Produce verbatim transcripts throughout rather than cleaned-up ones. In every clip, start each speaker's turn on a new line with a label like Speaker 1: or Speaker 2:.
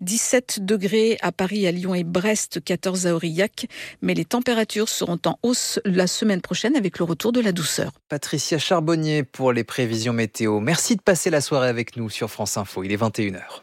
Speaker 1: dix-sept degrés à Paris, à Lyon et Brest, quatorze à Aurillac. Mais les températures seront en hausse la semaine prochaine avec le retour de la douceur.
Speaker 2: Patricia Charbonnier pour les prévisions météo. Merci de passer la soirée avec nous sur France Info. Il est vingt et une heures.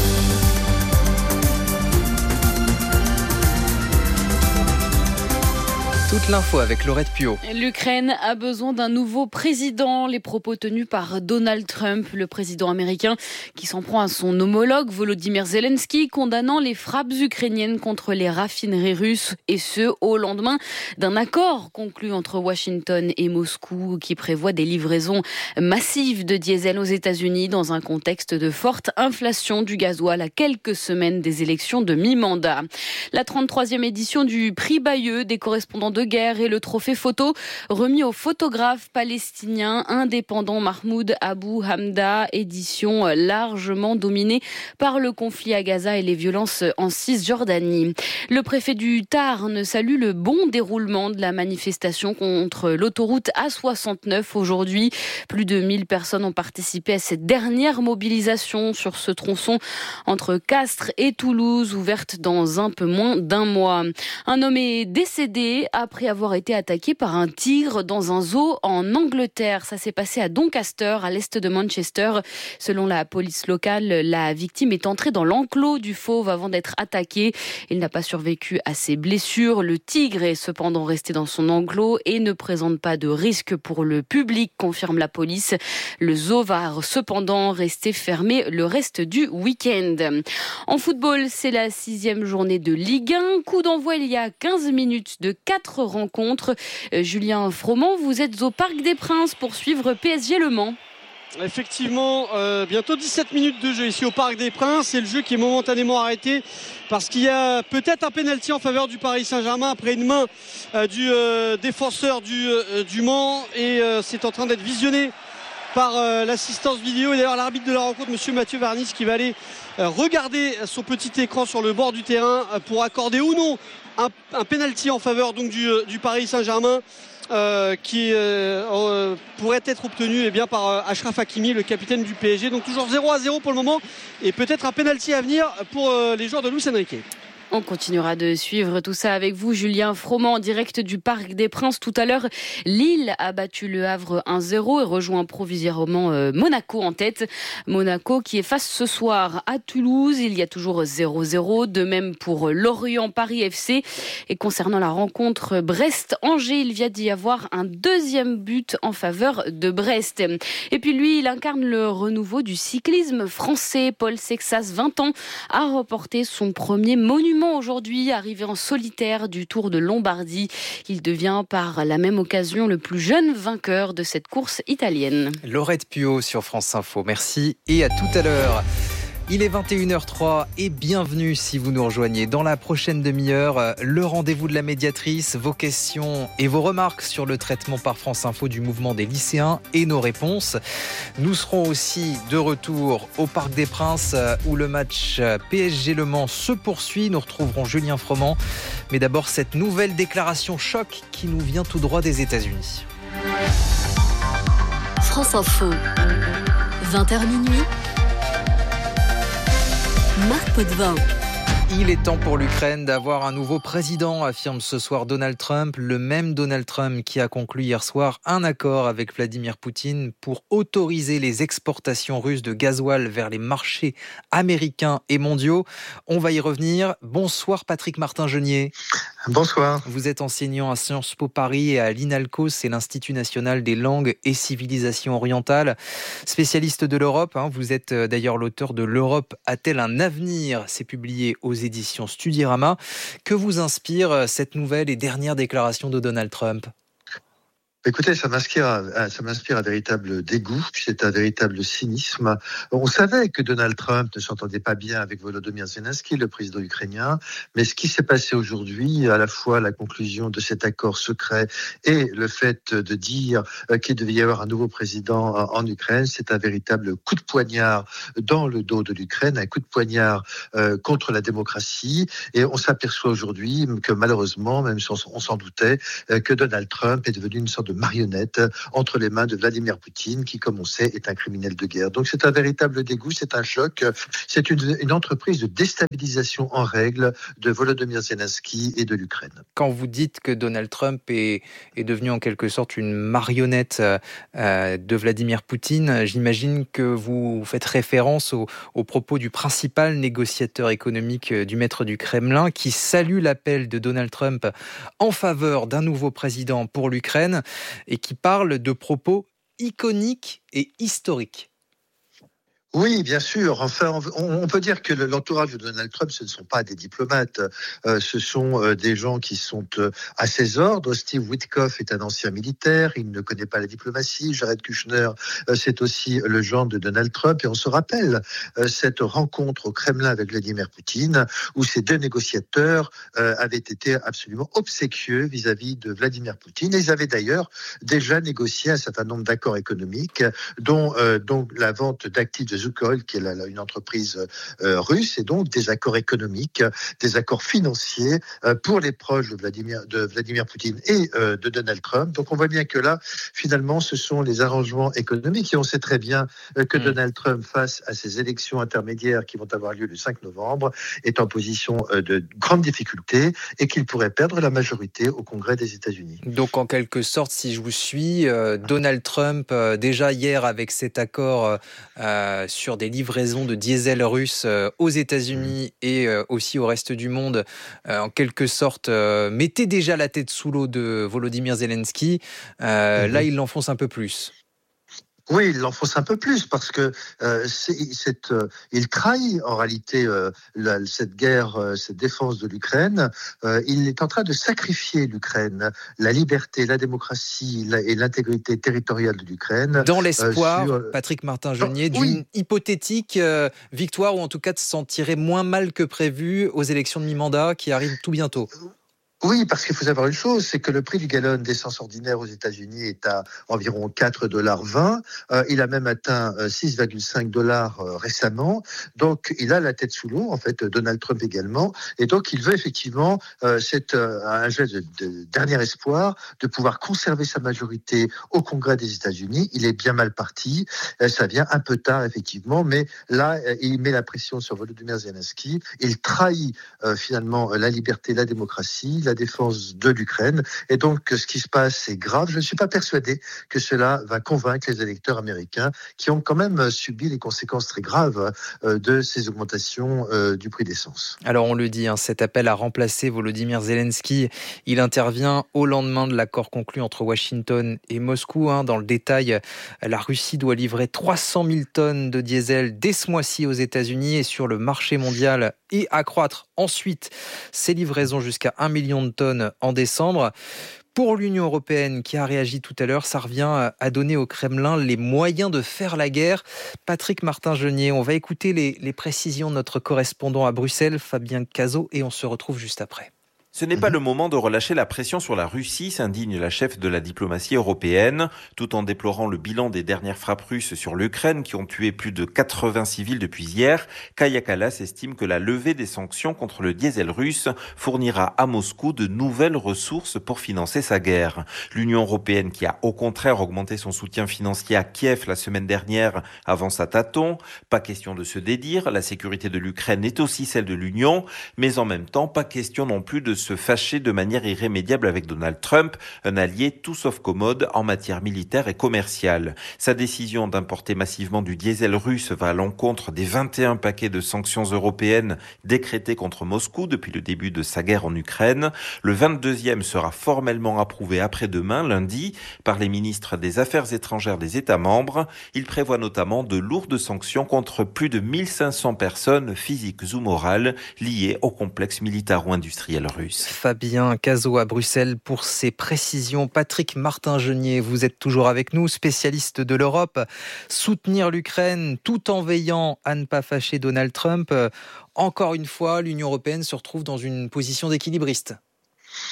Speaker 2: Toute l'info avec Laurette Puot.
Speaker 3: L'Ukraine a besoin d'un nouveau président. Les propos tenus par Donald Trump, le président américain, qui s'en prend à son homologue Volodymyr Zelensky, condamnant les frappes ukrainiennes contre les raffineries russes, et ce, au lendemain d'un accord conclu entre Washington et Moscou, qui prévoit des livraisons massives de diesel aux États-Unis dans un contexte de forte inflation du gasoil à quelques semaines des élections de mi-mandat. La trente-troisième édition du prix Bayeux des correspondants de guerre et le trophée photo remis au photographe palestinien indépendant Mahmoud Abou Hamda, édition largement dominée par le conflit à Gaza et les violences en Cisjordanie. Le préfet du Tarn salue le bon déroulement de la manifestation contre l'autoroute A soixante-neuf aujourd'hui. Plus de mille personnes ont participé à cette dernière mobilisation sur ce tronçon entre Castres et Toulouse, ouverte dans un peu moins d'un mois. Un homme est décédé après avoir été attaqué par un tigre dans un zoo en Angleterre. Ça s'est passé à Doncaster, à l'est de Manchester. Selon la police locale, la victime est entrée dans l'enclos du fauve avant d'être attaquée. Il n'a pas survécu à ses blessures. Le tigre est cependant resté dans son enclos et ne présente pas de risque pour le public, confirme la police. Le zoo va cependant rester fermé le reste du week-end. En football, c'est la sixième journée de Ligue un. Coup d'envoi il y a quinze minutes de quatre rencontres. Euh, Julien Froment, vous êtes au Parc des Princes pour suivre P S G Le Mans.
Speaker 4: Effectivement, euh, bientôt dix-sept minutes de jeu ici au Parc des Princes. C'est le jeu qui est momentanément arrêté parce qu'il y a peut-être un pénalty en faveur du Paris Saint-Germain après une main euh, du euh, défenseur du, euh, du Mans et euh, c'est en train d'être visionné par euh, l'assistance vidéo. Et d'ailleurs l'arbitre de la rencontre, monsieur Mathieu Varnis, qui va aller euh, regarder son petit écran sur le bord du terrain euh, pour accorder ou non un, un pénalty en faveur donc du, euh, du Paris Saint-Germain. Euh, qui euh, euh, pourrait être obtenu eh bien, par euh, Achraf Hakimi, le capitaine du P S G. Donc toujours zéro à zéro pour le moment et peut-être un pénalty à venir pour euh, les joueurs de Luis Enrique.
Speaker 3: On continuera de suivre tout ça avec vous, Julien Froment, en direct du Parc des Princes. Tout à l'heure, Lille a battu le Havre un zéro et rejoint provisoirement Monaco en tête. Monaco qui est face ce soir à Toulouse. Il y a toujours zéro zéro. De même pour Lorient Paris F C. Et concernant la rencontre Brest-Angers, il vient d'y avoir un deuxième but en faveur de Brest. Et puis lui, il incarne le renouveau du cyclisme français. Paul Sexas, vingt ans, a remporté son premier monument aujourd'hui, arrivé en solitaire du Tour de Lombardie. Il devient par la même occasion le plus jeune vainqueur de cette course italienne.
Speaker 2: Laurette Puot sur France Info, merci et à tout à l'heure. Il est vingt et une heures trois et bienvenue si vous nous rejoignez. Dans la prochaine demi-heure, le rendez-vous de la médiatrice, vos questions et vos remarques sur le traitement par France Info du mouvement des lycéens et nos réponses. Nous serons aussi de retour au Parc des Princes où le match P S G Le Mans se poursuit. Nous retrouverons Julien Froment. Mais d'abord, cette nouvelle déclaration choc qui nous vient tout droit des États-Unis.
Speaker 5: France Info, vingt heures minuit. Marc Potvin.
Speaker 2: Il est temps pour l'Ukraine d'avoir un nouveau président, affirme ce soir Donald Trump, le même Donald Trump qui a conclu hier soir un accord avec Vladimir Poutine pour autoriser les exportations russes de gasoil vers les marchés américains et mondiaux. On va y revenir. Bonsoir Patrick Martin-Genier.
Speaker 6: Bonsoir.
Speaker 2: Vous êtes enseignant à Sciences Po Paris et à l'INALCO, c'est l'Institut national des langues et civilisations orientales. Spécialiste de l'Europe, hein, vous êtes d'ailleurs l'auteur de L'Europe a-t-elle un avenir ? C'est publié aux éditions Studyrama. Que vous inspire cette nouvelle et dernière déclaration de Donald Trump ?
Speaker 6: Écoutez, ça m'inspire, ça m'inspire un véritable dégoût, c'est un véritable cynisme. On savait que Donald Trump ne s'entendait pas bien avec Volodymyr Zelensky, le président ukrainien, mais ce qui s'est passé aujourd'hui, à la fois la conclusion de cet accord secret et le fait de dire qu'il devait y avoir un nouveau président en Ukraine, c'est un véritable coup de poignard dans le dos de l'Ukraine, un coup de poignard contre la démocratie. Et on s'aperçoit aujourd'hui que malheureusement, même si on s'en doutait, que Donald Trump est devenu une sorte de marionnette entre les mains de Vladimir Poutine, qui, comme on sait, est un criminel de guerre. Donc c'est un véritable dégoût, c'est un choc, c'est une, une entreprise de déstabilisation en règle de Volodymyr Zelensky et de l'Ukraine.
Speaker 2: Quand vous dites que Donald Trump est, est devenu en quelque sorte une marionnette euh, de Vladimir Poutine, j'imagine que vous faites référence aux, aux propos du principal négociateur économique du maître du Kremlin, qui salue l'appel de Donald Trump en faveur d'un nouveau président pour l'Ukraine et qui parle de propos iconiques et historiques.
Speaker 6: Oui, bien sûr. Enfin, on peut dire que l'entourage de Donald Trump, ce ne sont pas des diplomates. Euh, ce sont euh, des gens qui sont euh, à ses ordres. Steve Witkoff est un ancien militaire. Il ne connaît pas la diplomatie. Jared Kushner, euh, c'est aussi le genre de Donald Trump. Et on se rappelle euh, cette rencontre au Kremlin avec Vladimir Poutine, où ces deux négociateurs euh, avaient été absolument obséquieux vis-à-vis de Vladimir Poutine. Et ils avaient d'ailleurs déjà négocié un certain nombre d'accords économiques, dont, euh, dont la vente d'actifs de Lukoil, qui est la, la, une entreprise euh, russe, et donc des accords économiques, des accords financiers euh, pour les proches de Vladimir, de Vladimir Poutine et euh, de Donald Trump. Donc on voit bien que là, finalement, ce sont les arrangements économiques, et on sait très bien euh, que mmh. Donald Trump, face à ces élections intermédiaires qui vont avoir lieu le cinq novembre, est en position euh, de grande difficulté et qu'il pourrait perdre la majorité au Congrès des États-Unis.
Speaker 2: Donc en quelque sorte, si je vous suis, euh, Donald Trump, euh, déjà hier avec cet accord euh, sur des livraisons de diesel russe euh, aux États-Unis et euh, aussi au reste du monde, euh, en quelque sorte, euh, mettait déjà la tête sous l'eau de Volodymyr Zelensky. Euh, mmh. Là, il l'enfonce un peu plus.
Speaker 6: Oui, il l'enfonce un peu plus parce que euh, c'est, c'est, euh, il trahit en réalité euh, la, cette guerre, euh, cette défense de l'Ukraine. Euh, il est en train de sacrifier l'Ukraine, la liberté, la démocratie la, et l'intégrité territoriale de l'Ukraine.
Speaker 2: Dans l'espoir, euh, sur... Patrick Martin-Genier, d'une oui. hypothétique euh, victoire, ou en tout cas de s'en tirer moins mal que prévu aux élections de mi-mandat qui arrivent tout bientôt.
Speaker 6: Oui, parce qu'il faut savoir une chose, c'est que le prix du gallon d'essence ordinaire aux États-Unis est à environ quatre dollars vingt. Euh, il a même atteint six virgule cinq dollars euh, récemment. Donc, il a la tête sous l'eau, en fait, Donald Trump également. Et donc, il veut effectivement, euh, c'est euh, un geste de, de dernier espoir, de pouvoir conserver sa majorité au Congrès des États-Unis. Il est bien mal parti. Euh, ça vient un peu tard, effectivement. Mais là, euh, il met la pression sur Volodymyr Zelensky. Il trahit euh, finalement la liberté, la démocratie, la défense de l'Ukraine. Et donc, ce qui se passe, c'est grave. Je ne suis pas persuadé que cela va convaincre les électeurs américains qui ont quand même subi les conséquences très graves de ces augmentations du prix d'essence.
Speaker 2: Alors, on le dit, hein, cet appel à remplacer Volodymyr Zelensky, il intervient au lendemain de l'accord conclu entre Washington et Moscou. Hein. Dans le détail, la Russie doit livrer trois cent mille tonnes de diesel dès ce mois-ci aux États-Unis et sur le marché mondial, et accroître ensuite ses livraisons jusqu'à un million de tonnes en décembre. Pour l'Union européenne qui a réagi tout à l'heure, ça revient à donner au Kremlin les moyens de faire la guerre. Patrick Martin-Genier, on va écouter les, les précisions de notre correspondant à Bruxelles, Fabien Cazot, et on se retrouve juste après.
Speaker 7: Ce n'est pas le moment de relâcher la pression sur la Russie, s'indigne la chef de la diplomatie européenne, tout en déplorant le bilan des dernières frappes russes sur l'Ukraine qui ont tué plus de quatre-vingts civils depuis hier. Kaja Kallas estime que la levée des sanctions contre le diesel russe fournira à Moscou de nouvelles ressources pour financer sa guerre. L'Union européenne, qui a au contraire augmenté son soutien financier à Kiev la semaine dernière, avance à tâtons. Pas question de se dédire, la sécurité de l'Ukraine est aussi celle de l'Union, mais en même temps, pas question non plus de se fâcher de manière irrémédiable avec Donald Trump, un allié tout sauf commode en matière militaire et commerciale. Sa décision d'importer massivement du diesel russe va à l'encontre des vingt et un paquets de sanctions européennes décrétés contre Moscou depuis le début de sa guerre en Ukraine. Le vingt-deuxième sera formellement approuvé après-demain, lundi, par les ministres des Affaires étrangères des États membres. Il prévoit notamment de lourdes sanctions contre plus de mille cinq cents personnes physiques ou morales liées au complexe militaro-industriel russe.
Speaker 2: Fabien Cazot à Bruxelles pour ses précisions. Patrick Martin-Genier, vous êtes toujours avec nous, spécialiste de l'Europe. Soutenir l'Ukraine tout en veillant à ne pas fâcher Donald Trump. Encore une fois, l'Union européenne se retrouve dans une position d'équilibriste.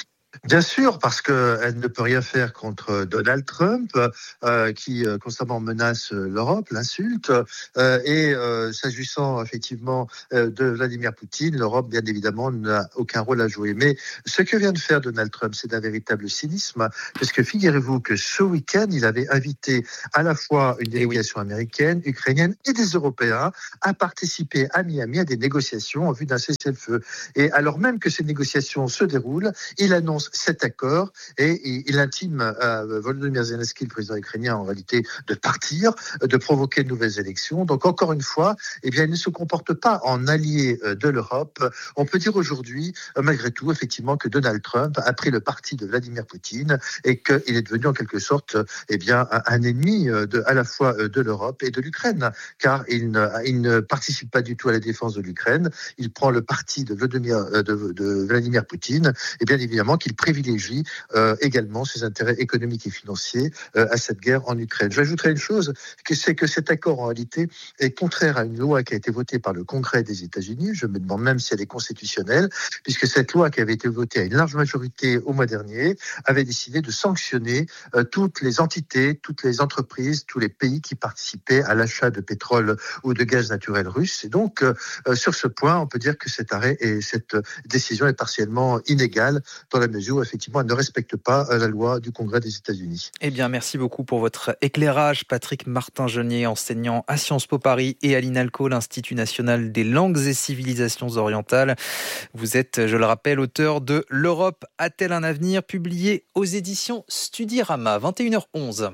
Speaker 6: Bien sûr, parce qu'elle ne peut rien faire contre Donald Trump, euh, qui euh, constamment menace l'Europe, l'insulte. Euh, et euh, s'agissant effectivement euh, de Vladimir Poutine, l'Europe, bien évidemment, n'a aucun rôle à jouer. Mais ce que vient de faire Donald Trump, c'est d'un véritable cynisme, parce que figurez-vous que ce week-end, il avait invité à la fois une délégation américaine, ukrainienne et des Européens à participer à Miami à des négociations en vue d'un cessez-le-feu. Et alors même que ces négociations se déroulent, il annonce cet accord et il intime à Volodymyr Zelensky, le président ukrainien, en réalité, de partir, de provoquer de nouvelles élections. Donc encore une fois, eh bien, il ne se comporte pas en allié de l'Europe. On peut dire aujourd'hui, malgré tout, effectivement, que Donald Trump a pris le parti de Vladimir Poutine et qu'il est devenu en quelque sorte, eh bien, un ennemi de, à la fois de l'Europe et de l'Ukraine, car il ne, il ne participe pas du tout à la défense de l'Ukraine. Il prend le parti de Vladimir, de, de Vladimir Poutine et bien évidemment qu'il privilégie euh, également ses intérêts économiques et financiers euh, à cette guerre en Ukraine. J'ajouterai une chose, que c'est que cet accord en réalité est contraire à une loi qui a été votée par le Congrès des États-Unis. Je me demande même si elle est constitutionnelle, puisque cette loi qui avait été votée à une large majorité au mois dernier avait décidé de sanctionner euh, toutes les entités, toutes les entreprises, tous les pays qui participaient à l'achat de pétrole ou de gaz naturel russe. Et donc, euh, sur ce point, on peut dire que cet arrêt et cette décision est partiellement inégale dans la mesure où, effectivement, elle ne respecte pas la loi du Congrès des États-Unis.
Speaker 2: Eh bien, merci beaucoup pour votre éclairage, Patrick Martin-Genier, enseignant à Sciences Po Paris et à l'INALCO, l'Institut national des langues et civilisations orientales. Vous êtes, je le rappelle, auteur de L'Europe a-t-elle un avenir, publié aux éditions Studirama, vingt et une heures onze.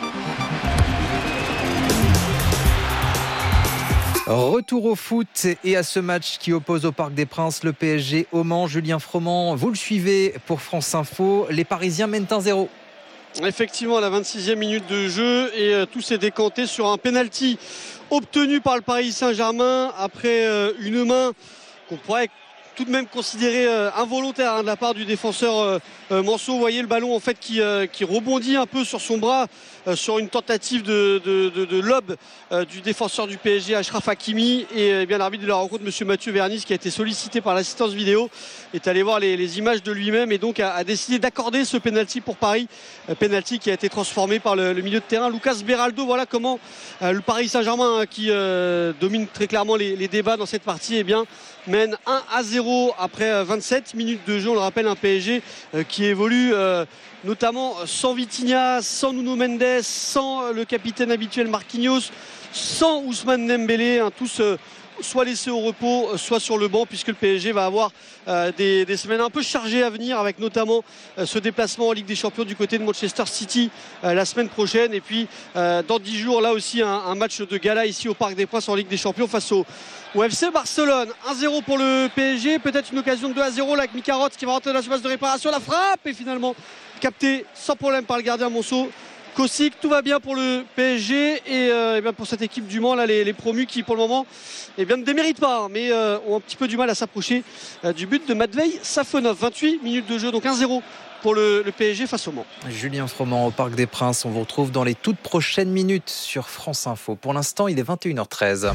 Speaker 2: Retour au foot et à ce match qui oppose au Parc des Princes le P S G au Mans. Julien Froment, vous le suivez pour France Info. Les Parisiens mènent un zéro.
Speaker 4: Effectivement, à la vingt-sixième minute de jeu, et euh, tout s'est décanté sur un penalty obtenu par le Paris Saint-Germain après euh, une main qu'on pourrait tout de même considéré euh, involontaire hein, de la part du défenseur euh, euh, Manceau. Vous voyez le ballon en fait qui, euh, qui rebondit un peu sur son bras euh, sur une tentative de, de, de, de lob euh, du défenseur du P S G, Achraf Hakimi, et euh, bien l'arbitre de la rencontre, M. Mathieu Vernis, qui a été sollicité par l'assistance vidéo, est allé voir les, les images de lui-même et donc a, a décidé d'accorder ce penalty pour Paris, euh, penalty qui a été transformé par le, le milieu de terrain Lucas Beraldo. Voilà comment euh, le Paris Saint-Germain, hein, qui euh, domine très clairement les, les débats dans cette partie, eh bien mène un à zéro après vingt-sept minutes de jeu. On le rappelle, un P S G euh, qui évolue euh, notamment sans Vitinha, sans Nuno Mendes, sans le capitaine habituel Marquinhos, sans Ousmane Dembélé, hein, tous euh, soit laissés au repos, soit sur le banc, puisque le P S G va avoir euh, des, des semaines un peu chargées à venir, avec notamment euh, ce déplacement en Ligue des Champions du côté de Manchester City euh, la semaine prochaine, et puis euh, dans dix jours là aussi un, un match de gala ici au Parc des Princes en Ligue des Champions face au, au F C Barcelone. Un zéro pour le P S G, peut-être une occasion de deux à zéro là avec Mikarots qui va rentrer dans la surface de réparation, la frappe est finalement captée sans problème par le gardien Monceau. Kosik, tout va bien pour le P S G et, euh, et bien pour cette équipe du Mans, là, les, les promus qui pour le moment eh bien, ne déméritent pas, hein, mais euh, ont un petit peu du mal à s'approcher euh, du but de Matvei Safonov. vingt-huit minutes de jeu, donc un zéro pour le, le P S G face au Mans.
Speaker 2: Julien Froment au Parc des Princes, on vous retrouve dans les toutes prochaines minutes sur France Info. Pour l'instant, il est vingt et une heures treize.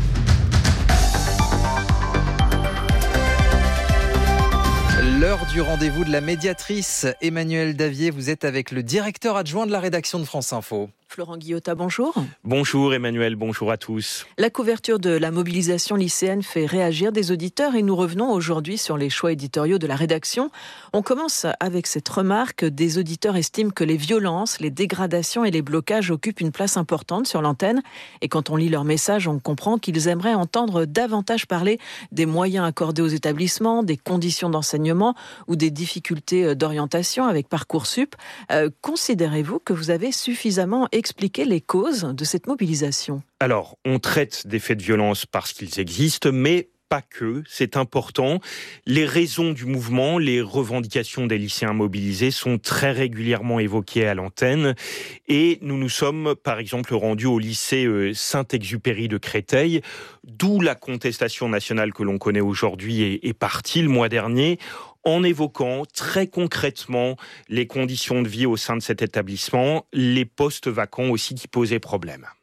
Speaker 2: L'heure du rendez-vous de la médiatrice. Emmanuel Davier, vous êtes avec le directeur adjoint de la rédaction de France Info.
Speaker 8: Florent Guillotat, bonjour.
Speaker 9: Bonjour Emmanuel, bonjour à tous.
Speaker 8: La couverture de la mobilisation lycéenne fait réagir des auditeurs et nous revenons aujourd'hui sur les choix éditoriaux de la rédaction. On commence avec cette remarque. Des auditeurs estiment que les violences, les dégradations et les blocages occupent une place importante sur l'antenne. Et quand on lit leur message, on comprend qu'ils aimeraient entendre davantage parler des moyens accordés aux établissements, des conditions d'enseignement ou des difficultés d'orientation avec Parcoursup. Euh, considérez-vous que vous avez suffisamment expliquer les causes de cette mobilisation?
Speaker 9: Alors, on traite des faits de violence parce qu'ils existent, mais pas que, c'est important. Les raisons du mouvement, les revendications des lycéens mobilisés sont très régulièrement évoquées à l'antenne. Et nous nous sommes, par exemple, rendus au lycée Saint-Exupéry de Créteil, d'où la contestation nationale que l'on connaît aujourd'hui est, est partie le mois dernier, en évoquant très concrètement les conditions de vie au sein de cet établissement, les postes vacants aussi qui posaient problème.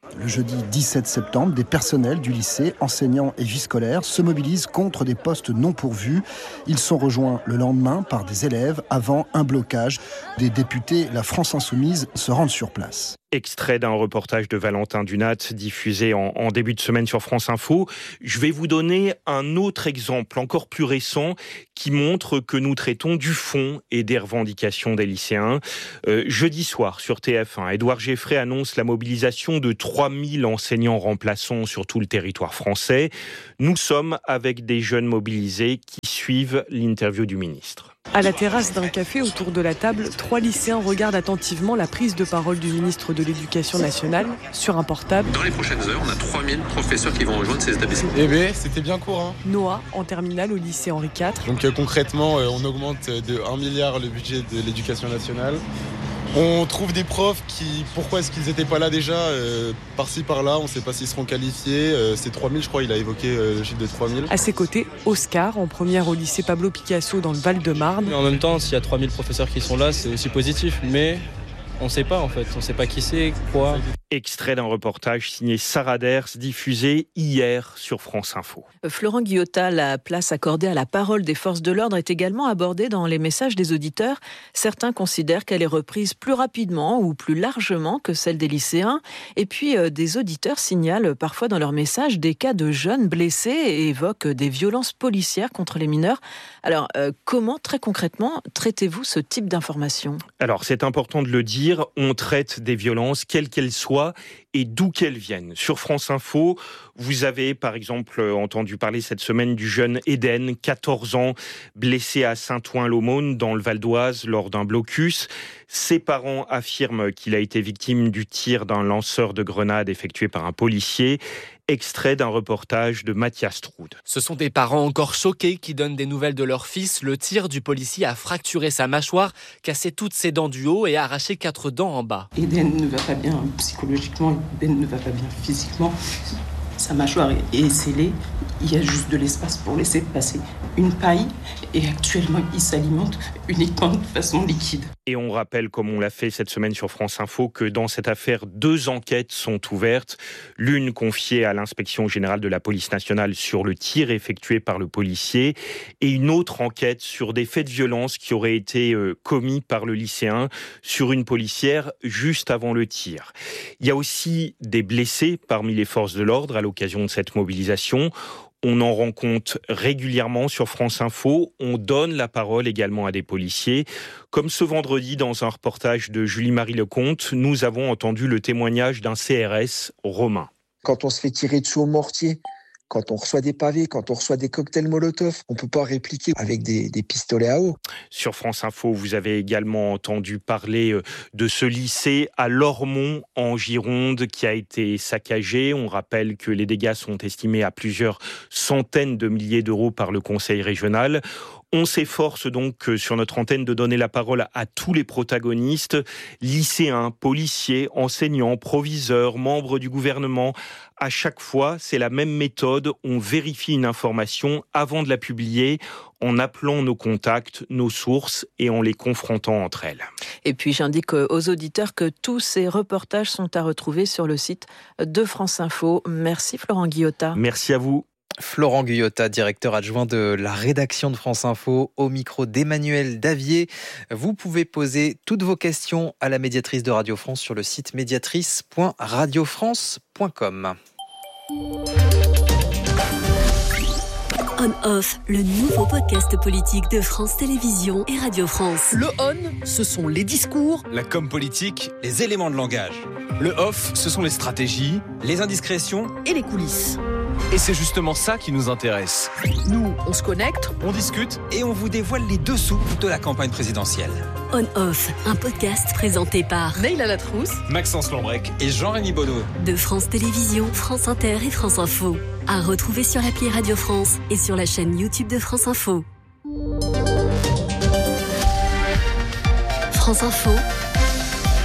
Speaker 10: Le jeudi dix-sept septembre, des personnels du lycée, enseignants et vie scolaire se mobilisent contre des postes non pourvus. Ils sont rejoints le lendemain par des élèves avant un blocage. Des députés, la France Insoumise, se rendent sur place.
Speaker 9: Extrait d'un reportage de Valentin Dunat diffusé en, en début de semaine sur France Info. Je vais vous donner un autre exemple encore plus récent qui montre que nous traitons du fond et des revendications des lycéens. Euh, jeudi soir sur T F un, Édouard Geffray annonce la mobilisation de trois mille enseignants remplaçants sur tout le territoire français. Nous sommes avec des jeunes mobilisés qui suivent l'interview du ministre.
Speaker 11: À la terrasse d'un café, autour de la table, trois lycéens regardent attentivement la prise de parole du ministre de l'Éducation nationale sur un portable.
Speaker 12: Dans les prochaines heures, on a trois mille professeurs qui vont rejoindre ces établissements.
Speaker 13: Eh bien, c'était bien court. Hein.
Speaker 11: Noah, en terminale au lycée Henri quatre.
Speaker 13: Donc euh, concrètement, euh, on augmente de un milliard le budget de l'Éducation nationale. On trouve des profs qui, pourquoi est-ce qu'ils n'étaient pas là déjà, euh, par-ci par-là, on ne sait pas s'ils seront qualifiés. Euh, c'est trois mille, je crois, il a évoqué euh, le chiffre de trois mille.
Speaker 11: À ses côtés, Oscar, en première au lycée Pablo Picasso dans le Val-de-Marne.
Speaker 14: Mais en même temps, s'il y a trois mille professeurs qui sont là, c'est aussi positif, mais on ne sait pas en fait, on ne sait pas qui c'est, quoi.
Speaker 9: Extrait d'un reportage signé Sarah Ders, diffusé hier sur France Info.
Speaker 8: Florent Guillotat, la place accordée à la parole des forces de l'ordre est également abordée dans les messages des auditeurs. Certains considèrent qu'elle est reprise plus rapidement ou plus largement que celle des lycéens. Et puis, euh, des auditeurs signalent parfois dans leurs messages des cas de jeunes blessés et évoquent des violences policières contre les mineurs. Alors, euh, comment, très concrètement, traitez-vous ce type d'informations ?
Speaker 9: Alors, c'est important de le dire, on traite des violences, quelles qu'elles soient, et d'où qu'elles viennent. Sur France Info, vous avez par exemple entendu parler cette semaine du jeune Eden, quatorze ans, blessé à Saint-Ouen-l'Aumône dans le Val d'Oise lors d'un blocus. Ses parents affirment qu'il a été victime du tir d'un lanceur de grenades effectué par un policier. Extrait d'un reportage de Mathias Troude.
Speaker 15: Ce sont des parents encore choqués qui donnent des nouvelles de leur fils. Le tir du policier a fracturé sa mâchoire, cassé toutes ses dents du haut et arraché quatre dents en bas.
Speaker 16: Eden ne va pas bien psychologiquement, Eden ne va pas bien physiquement. Sa mâchoire est scellée, il y a juste de l'espace pour laisser passer une paille et actuellement il s'alimente uniquement de façon liquide.
Speaker 9: Et on rappelle, comme on l'a fait cette semaine sur France Info, que dans cette affaire, deux enquêtes sont ouvertes. L'une confiée à l'inspection générale de la police nationale sur le tir effectué par le policier et une autre enquête sur des faits de violence qui auraient été euh, commis par le lycéen sur une policière juste avant le tir. Il y a aussi des blessés parmi les forces de l'ordre à l'occasion de cette mobilisation. On en rend compte régulièrement sur France Info. On donne la parole également à des policiers. Comme ce vendredi, dans un reportage de Julie-Marie Lecomte, nous avons entendu le témoignage d'un C R S, Romain.
Speaker 17: Quand on se fait tirer dessus au mortier, quand on reçoit des pavés, quand on reçoit des cocktails Molotov, on ne peut pas répliquer avec des, des pistolets à eau.
Speaker 9: Sur France Info, vous avez également entendu parler de ce lycée à Lormont, en Gironde, qui a été saccagé. On rappelle que les dégâts sont estimés à plusieurs centaines de milliers d'euros par le conseil régional. On s'efforce donc sur notre antenne de donner la parole à tous les protagonistes, lycéens, policiers, enseignants, proviseurs, membres du gouvernement. À chaque fois, c'est la même méthode. On vérifie une information avant de la publier en appelant nos contacts, nos sources et en les confrontant entre elles.
Speaker 8: Et puis j'indique aux auditeurs que tous ces reportages sont à retrouver sur le site de France Info. Merci Florent Guillotat.
Speaker 9: Merci à vous.
Speaker 2: Florent Guillotat, directeur adjoint de la rédaction de France Info, au micro d'Emmanuel Davier. Vous pouvez poser toutes vos questions à la médiatrice de Radio France sur le site médiatrice point radio france point com.
Speaker 5: On-Off, le nouveau podcast politique de France Télévisions et Radio France.
Speaker 18: Le on, ce sont les discours.
Speaker 19: La com politique, les éléments de langage. Le off, ce sont les stratégies, les indiscrétions
Speaker 18: et les coulisses.
Speaker 19: Et c'est justement ça qui nous intéresse.
Speaker 18: Nous, on se connecte,
Speaker 19: on discute et on vous dévoile les dessous de la campagne présidentielle.
Speaker 5: On-Off, un podcast présenté par
Speaker 18: Neila Latrousse,
Speaker 19: Maxence Lambrec et Jean-Rémy Bonneau.
Speaker 5: De France Télévisions, France Inter et France Info. À retrouver sur l'appli Radio France et sur la chaîne YouTube de France Info. France Info,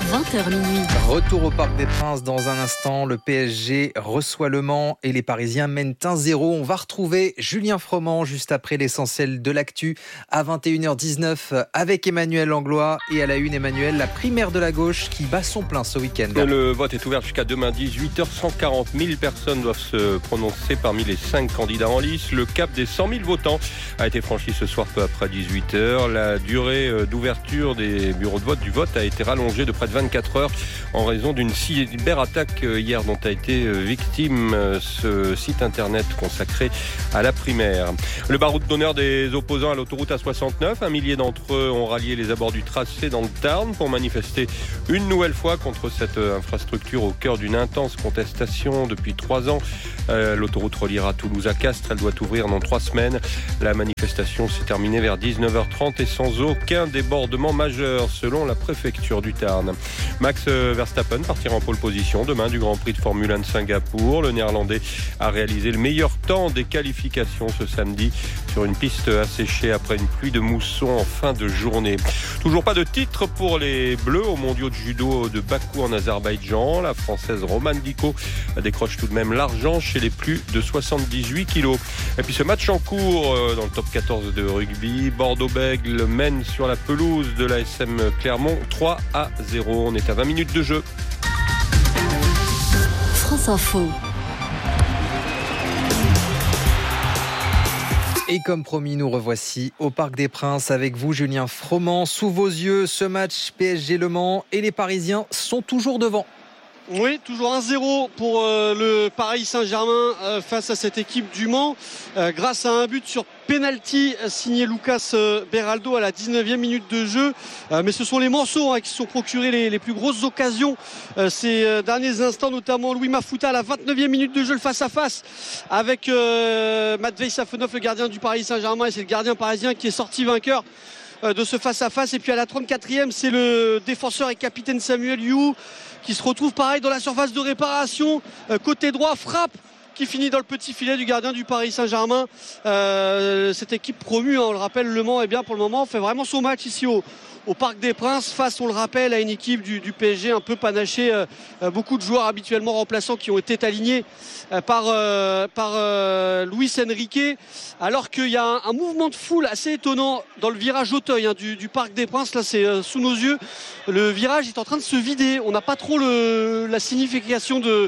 Speaker 5: vingt heures minuit.
Speaker 2: Retour au Parc des Princes dans un instant. Le P S G reçoit Le Mans et les Parisiens mènent un zéro. On va retrouver Julien Froment juste après l'essentiel de l'actu à vingt et une heures dix-neuf avec Emmanuel Langlois. Et à la une, Emmanuel, la primaire de la gauche qui bat son plein ce week-end.
Speaker 20: Le vote est ouvert jusqu'à demain dix-huit heures. cent quarante mille personnes doivent se prononcer parmi les cinq candidats en lice. Le cap des cent mille votants a été franchi ce soir peu après dix-huit heures. La durée d'ouverture des bureaux de vote du vote a été rallongée de près de vingt-quatre heures en raison d'une cyberattaque hier dont a été victime ce site internet consacré à la primaire. Le baroud d'honneur des opposants à l'autoroute A soixante-neuf. Un millier d'entre eux ont rallié les abords du tracé dans le Tarn pour manifester une nouvelle fois contre cette infrastructure au cœur d'une intense contestation depuis trois ans. Euh, l'autoroute reliera Toulouse à Castres. Elle doit ouvrir dans trois semaines. La manifestation s'est terminée vers dix-neuf heures trente et sans aucun débordement majeur selon la préfecture du Tarn. Max Verstappen partira en pole position demain du Grand Prix de Formule un de Singapour. Le Néerlandais a réalisé le meilleur temps des qualifications ce samedi sur une piste asséchée après une pluie de mousson en fin de journée. Toujours pas de titre pour les Bleus aux mondiaux de judo de Bakou en Azerbaïdjan. La Française Romane Biko décroche tout de même l'argent chez les plus de soixante-dix-huit kilos. Et puis ce match en cours dans le top quatorze de rugby. Bordeaux-Bègles mène sur la pelouse de l'A S M Clermont trois à zéro. On est à vingt minutes de jeu.
Speaker 5: France Info.
Speaker 2: Et comme promis, nous revoici au Parc des Princes avec vous, Julien Froment. Sous vos yeux, ce match P S G Le Mans et les Parisiens sont toujours devant.
Speaker 4: Oui, toujours un zéro pour euh, le Paris Saint-Germain euh, face à cette équipe du Mans euh, grâce à un but sur penalty euh, signé Lucas euh, Beraldo à la dix-neuvième minute de jeu. Euh, mais ce sont les Manceaux hein, qui se sont procurés les, les plus grosses occasions euh, ces euh, derniers instants, notamment Louis Mafouta à la vingt-neuvième minute de jeu, le face-à-face avec euh, Matvei Safonov, le gardien du Paris Saint-Germain, et c'est le gardien parisien qui est sorti vainqueur de ce face-à-face. Et puis à la trente-quatrième, c'est le défenseur et capitaine Samuel You qui se retrouve pareil dans la surface de réparation, euh, côté droit, frappe qui finit dans le petit filet du gardien du Paris Saint-Germain. Euh, cette équipe promue, hein, on le rappelle, Le Mans, eh bien, pour le moment, fait vraiment son match ici au, au Parc des Princes, face, on le rappelle, à une équipe du, du P S G un peu panachée. Euh, beaucoup de joueurs habituellement remplaçants qui ont été alignés euh, par, euh, par euh, Luis Enrique, alors qu'il y a un, un mouvement de foule assez étonnant dans le virage Auteuil hein, du, du Parc des Princes. Là, c'est euh, sous nos yeux. Le virage est en train de se vider. On n'a pas trop le, la signification de...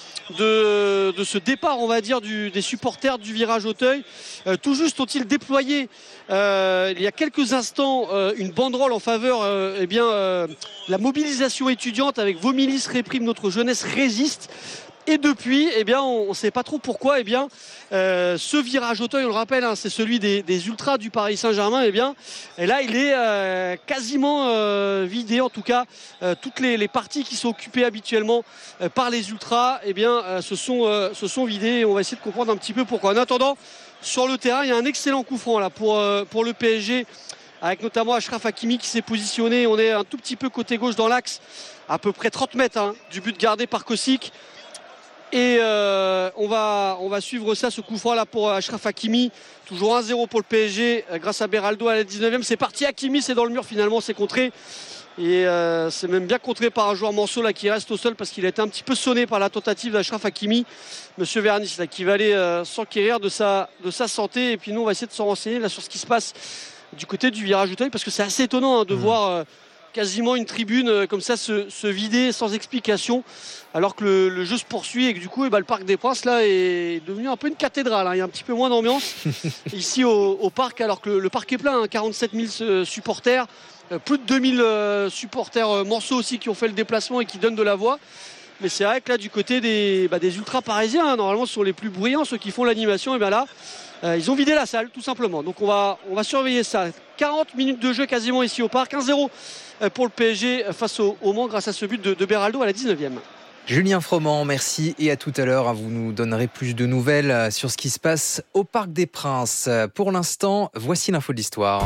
Speaker 4: De, de ce départ, on va dire, du, des supporters du virage Auteuil. Euh, tout juste ont-ils déployé euh, il y a quelques instants euh, une banderole en faveur euh, eh bien, euh, la mobilisation étudiante avec Vos milices répriment, notre jeunesse résiste. Et depuis, eh bien, on ne sait pas trop pourquoi. Eh bien, euh, ce virage Auteuil, on le rappelle, hein, c'est celui des, des ultras du Paris Saint-Germain. Eh bien, et là, il est euh, quasiment euh, vidé. En tout cas, euh, toutes les, les parties qui sont occupées habituellement euh, par les ultras, eh bien, euh, se sont, euh, se sont vidées. Et on va essayer de comprendre un petit peu pourquoi. En attendant, sur le terrain, il y a un excellent coup franc là pour euh, pour le P S G, avec notamment Achraf Hakimi qui s'est positionné. On est un tout petit peu côté gauche dans l'axe, à peu près trente mètres hein, du but gardé par Koscic. Et euh, on, va, on va suivre ça, ce coup franc là pour Achraf Hakimi. Toujours un zéro pour le P S G euh, grâce à Beraldo à la dix-neuvième. C'est parti, Hakimi, c'est dans le mur finalement, c'est contré. Et euh, c'est même bien contré par un joueur Manceau là qui reste au sol parce qu'il a été un petit peu sonné par la tentative d'Achraf Hakimi. Monsieur Vernis là qui va aller euh, s'enquérir de sa, de sa santé. Et puis nous on va essayer de se renseigner là sur ce qui se passe du côté du virage Auteuil, parce que c'est assez étonnant hein, de mmh. voir euh, quasiment une tribune euh, comme ça se, se vider sans explication, alors que le, le jeu se poursuit et que du coup eh ben, le Parc des Princes là est devenu un peu une cathédrale hein. Il y a un petit peu moins d'ambiance ici au, au parc, alors que le, le parc est plein hein. quarante-sept mille euh, supporters, euh, plus de deux mille euh, supporters euh, Manceaux aussi qui ont fait le déplacement et qui donnent de la voix. Mais c'est vrai que là du côté des, bah, des ultras parisiens hein, normalement ce sont les plus bruyants, ceux qui font l'animation, et bien là euh, ils ont vidé la salle tout simplement. Donc on va, on va surveiller ça. quarante minutes de jeu quasiment ici au parc, un zéro pour le P S G face au, au Mans grâce à ce but de, de Beraldo à la dix-neuvième.
Speaker 2: Julien Froment, merci et à tout à l'heure. Vous nous donnerez plus de nouvelles sur ce qui se passe au Parc des Princes. Pour l'instant, voici l'info de l'histoire.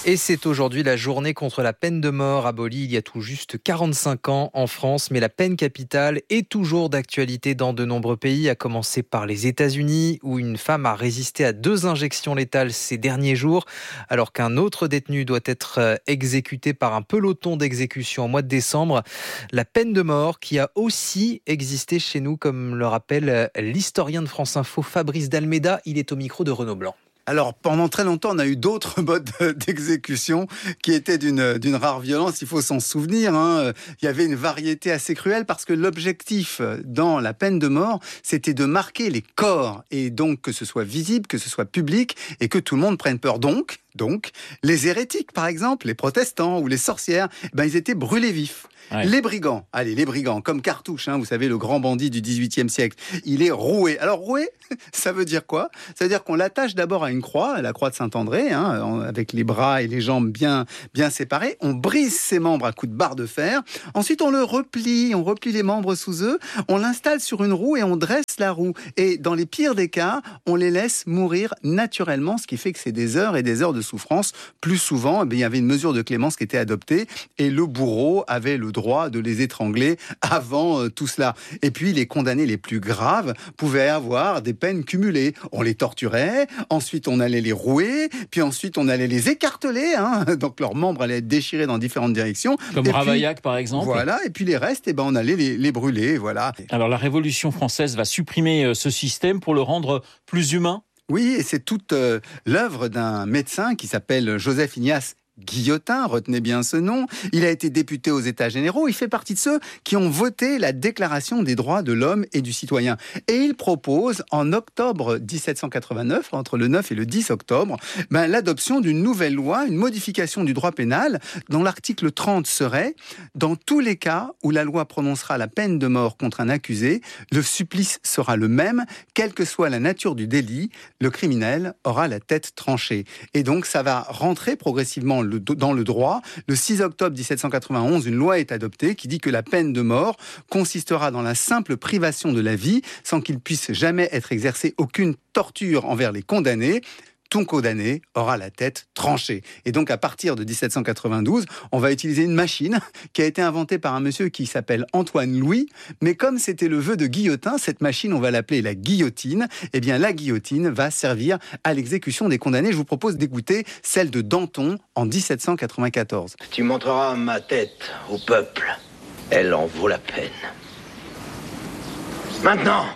Speaker 2: Et c'est aujourd'hui la journée contre la peine de mort abolie il y a tout juste quarante-cinq ans en France. Mais la peine capitale est toujours d'actualité dans de nombreux pays, à commencer par les États-Unis, où une femme a résisté à deux injections létales ces derniers jours, alors qu'un autre détenu doit être exécuté par un peloton d'exécution au mois de décembre. La peine de mort qui a aussi existé chez nous, comme le rappelle l'historien de France Info Fabrice Dalméda. Il est au micro de Renaud Blanc.
Speaker 21: Alors, pendant très longtemps, on a eu d'autres modes d'exécution qui étaient d'une, d'une rare violence, il faut s'en souvenir. Hein. Il y avait une variété assez cruelle parce que l'objectif dans la peine de mort, c'était de marquer les corps et donc que ce soit visible, que ce soit public et que tout le monde prenne peur. Donc, donc les hérétiques, par exemple, les protestants ou les sorcières, ben, ils étaient brûlés vifs. Ouais. Les brigands, allez, les brigands, comme Cartouche, hein, vous savez, le grand bandit du dix-huitième siècle, il est roué. Alors, roué, ça veut dire quoi ? Ça veut dire qu'on l'attache d'abord à une croix, à la croix de Saint-André, hein, avec les bras et les jambes bien, bien séparés. On brise ses membres à coups de barre de fer. Ensuite, on le replie, on replie les membres sous eux, on l'installe sur une roue et on dresse la roue. Et dans les pires des cas, on les laisse mourir naturellement, ce qui fait que c'est des heures et des heures de souffrance. Plus souvent, eh bien, il y avait une mesure de clémence qui était adoptée et le bourreau avait le droit de les étrangler avant euh, tout cela. Et puis, les condamnés les plus graves pouvaient avoir des peines cumulées. On les torturait, ensuite on allait les rouer, puis ensuite on allait les écarteler, hein, donc leurs membres allaient être déchirés dans différentes directions.
Speaker 22: Comme
Speaker 21: et
Speaker 22: Ravaillac,
Speaker 21: puis,
Speaker 22: par exemple.
Speaker 21: Voilà, et puis les restes, eh ben, on allait les, les brûler, voilà.
Speaker 22: Alors la Révolution française va supprimer ce système pour le rendre plus humain ?
Speaker 21: Oui, et c'est toute euh, l'œuvre d'un médecin qui s'appelle Joseph Ignace Guillotin, retenez bien ce nom. Il a été député aux États généraux. Il fait partie de ceux qui ont voté la Déclaration des droits de l'homme et du citoyen. Et il propose, en octobre dix-sept cent quatre-vingt-neuf, entre le neuf et le dix octobre, ben, l'adoption d'une nouvelle loi, une modification du droit pénal, dont l'article trente serait « Dans tous les cas où la loi prononcera la peine de mort contre un accusé, le supplice sera le même, quelle que soit la nature du délit, le criminel aura la tête tranchée. » Et donc, ça va rentrer progressivement Le, dans le droit. Le six octobre dix-sept cent quatre-vingt-onze, une loi est adoptée qui dit que la peine de mort consistera dans la simple privation de la vie sans qu'il puisse jamais être exercé aucune torture envers les condamnés. Tout condamné aura la tête tranchée. Et donc, à partir de dix-sept cent quatre-vingt-douze, on va utiliser une machine qui a été inventée par un monsieur qui s'appelle Antoine Louis. Mais comme c'était le vœu de Guillotin, cette machine, on va l'appeler la guillotine. Eh bien, la guillotine va servir à l'exécution des condamnés. Je vous propose d'écouter celle de Danton en dix-sept cent quatre-vingt-quatorze.
Speaker 23: Tu montreras ma tête au peuple. Elle en vaut la peine. Maintenant!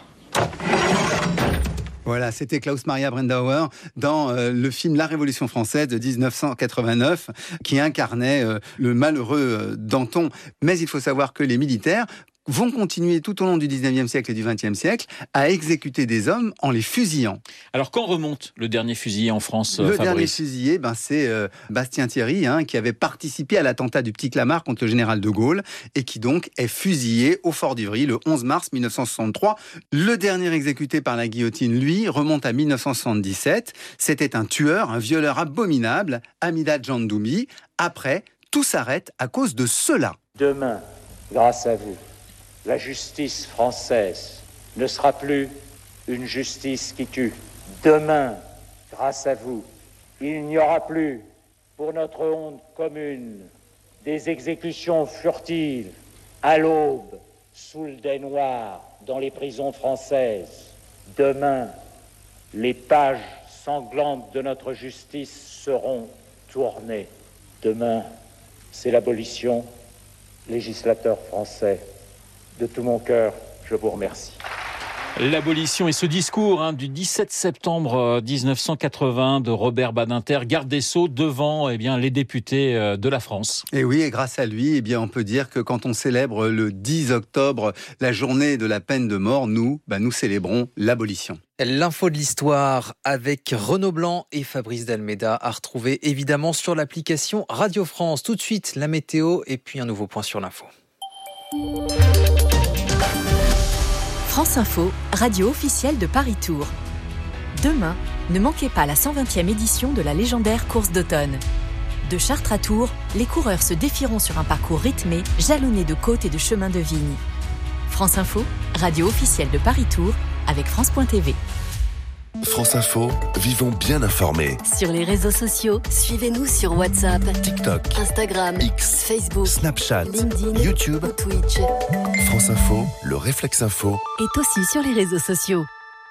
Speaker 21: Voilà, c'était Klaus Maria Brandauer dans euh, le film La Révolution française de dix-neuf cent quatre-vingt-neuf qui incarnait euh, le malheureux euh, Danton. Mais il faut savoir que les militaires vont continuer tout au long du dix-neuvième siècle et du vingtième siècle à exécuter des hommes en les fusillant.
Speaker 22: Alors quand remonte le dernier fusillé en France,
Speaker 21: Le
Speaker 22: Fabrice
Speaker 21: dernier fusillé, ben, c'est euh, Bastien Thierry, hein, qui avait participé à l'attentat du Petit Clamart contre le général de Gaulle et qui donc est fusillé au Fort d'Ivry le onze mars mille neuf cent soixante-trois. Le dernier exécuté par la guillotine, lui, remonte à mille neuf cent soixante-dix-sept. C'était un tueur, un violeur abominable, Amida Djandoumi. Après, tout s'arrête à cause de cela.
Speaker 24: Demain, grâce à vous, la justice française ne sera plus une justice qui tue. Demain, grâce à vous, il n'y aura plus, pour notre honte commune, des exécutions furtives, à l'aube, sous le dais noir, dans les prisons françaises. Demain, les pages sanglantes de notre justice seront tournées. Demain, c'est l'abolition, législateur français. De tout mon cœur, je vous remercie.
Speaker 22: L'abolition et ce discours hein, du dix-sept septembre dix-neuf cent quatre-vingts de Robert Badinter, garde des Sceaux, devant eh bien, les députés de la France.
Speaker 21: Et oui, et grâce à lui, eh bien, on peut dire que quand on célèbre le dix octobre, la journée de la peine de mort, nous, bah, nous célébrons l'abolition.
Speaker 2: L'info de l'histoire avec Renaud Blanc et Fabrice Dalméda à retrouver évidemment sur l'application Radio France. Tout de suite, la météo et puis un nouveau point sur l'info.
Speaker 5: France Info, radio officielle de Paris Tour. Demain, ne manquez pas la cent vingtième édition de la légendaire course d'automne. De Chartres à Tours, les coureurs se défieront sur un parcours rythmé, jalonné de côtes et de chemins de vigne. France Info, radio officielle de Paris Tour, avec France point T V.
Speaker 1: France Info, vivons bien informés.
Speaker 3: Sur les réseaux sociaux, suivez-nous sur WhatsApp,
Speaker 1: TikTok,
Speaker 3: Instagram,
Speaker 1: X,
Speaker 3: Facebook,
Speaker 1: Snapchat,
Speaker 3: LinkedIn,
Speaker 1: YouTube,
Speaker 3: ou Twitch.
Speaker 1: France Info, le réflexe info,
Speaker 3: est aussi sur les réseaux sociaux.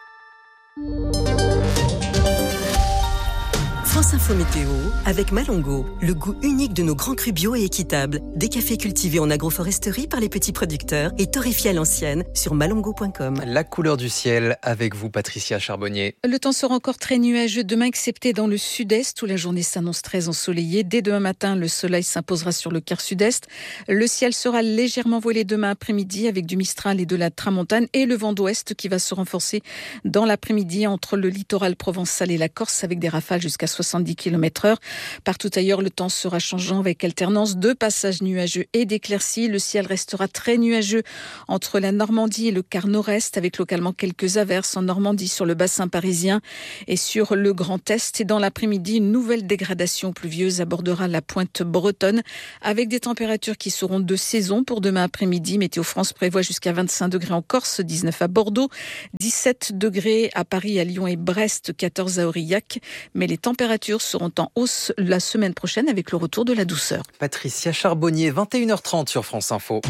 Speaker 3: France Info Météo avec Malongo, le goût unique de nos grands crus bio et équitables. Des cafés cultivés en agroforesterie par les petits producteurs et torréfiés à l'ancienne sur malongo point com.
Speaker 2: La couleur du ciel avec vous, Patricia Charbonnier.
Speaker 6: Le temps sera encore très nuageux demain, excepté dans le sud-est où la journée s'annonce très ensoleillée. Dès demain matin, le soleil s'imposera sur le quart sud-est. Le ciel sera légèrement voilé demain après-midi avec du mistral et de la tramontane et le vent d'ouest qui va se renforcer dans l'après-midi entre le littoral provençal et la Corse avec des rafales jusqu'à soixante-dix kilomètres heure. Partout ailleurs, le temps sera changeant avec alternance de passages nuageux et d'éclaircies. Le ciel restera très nuageux entre la Normandie et le quart nord-est avec localement quelques averses en Normandie sur le bassin parisien et sur le Grand Est. Et dans l'après-midi, une nouvelle dégradation pluvieuse abordera la pointe bretonne avec des températures qui seront de saison pour demain après-midi. Météo France prévoit jusqu'à vingt-cinq degrés en Corse, dix-neuf à Bordeaux, dix-sept degrés à Paris, à Lyon et Brest, quatorze à Aurillac. Mais les températures seront en hausse la semaine prochaine avec le retour de la douceur.
Speaker 2: Patricia Charbonnier, vingt et une heures trente sur France Info.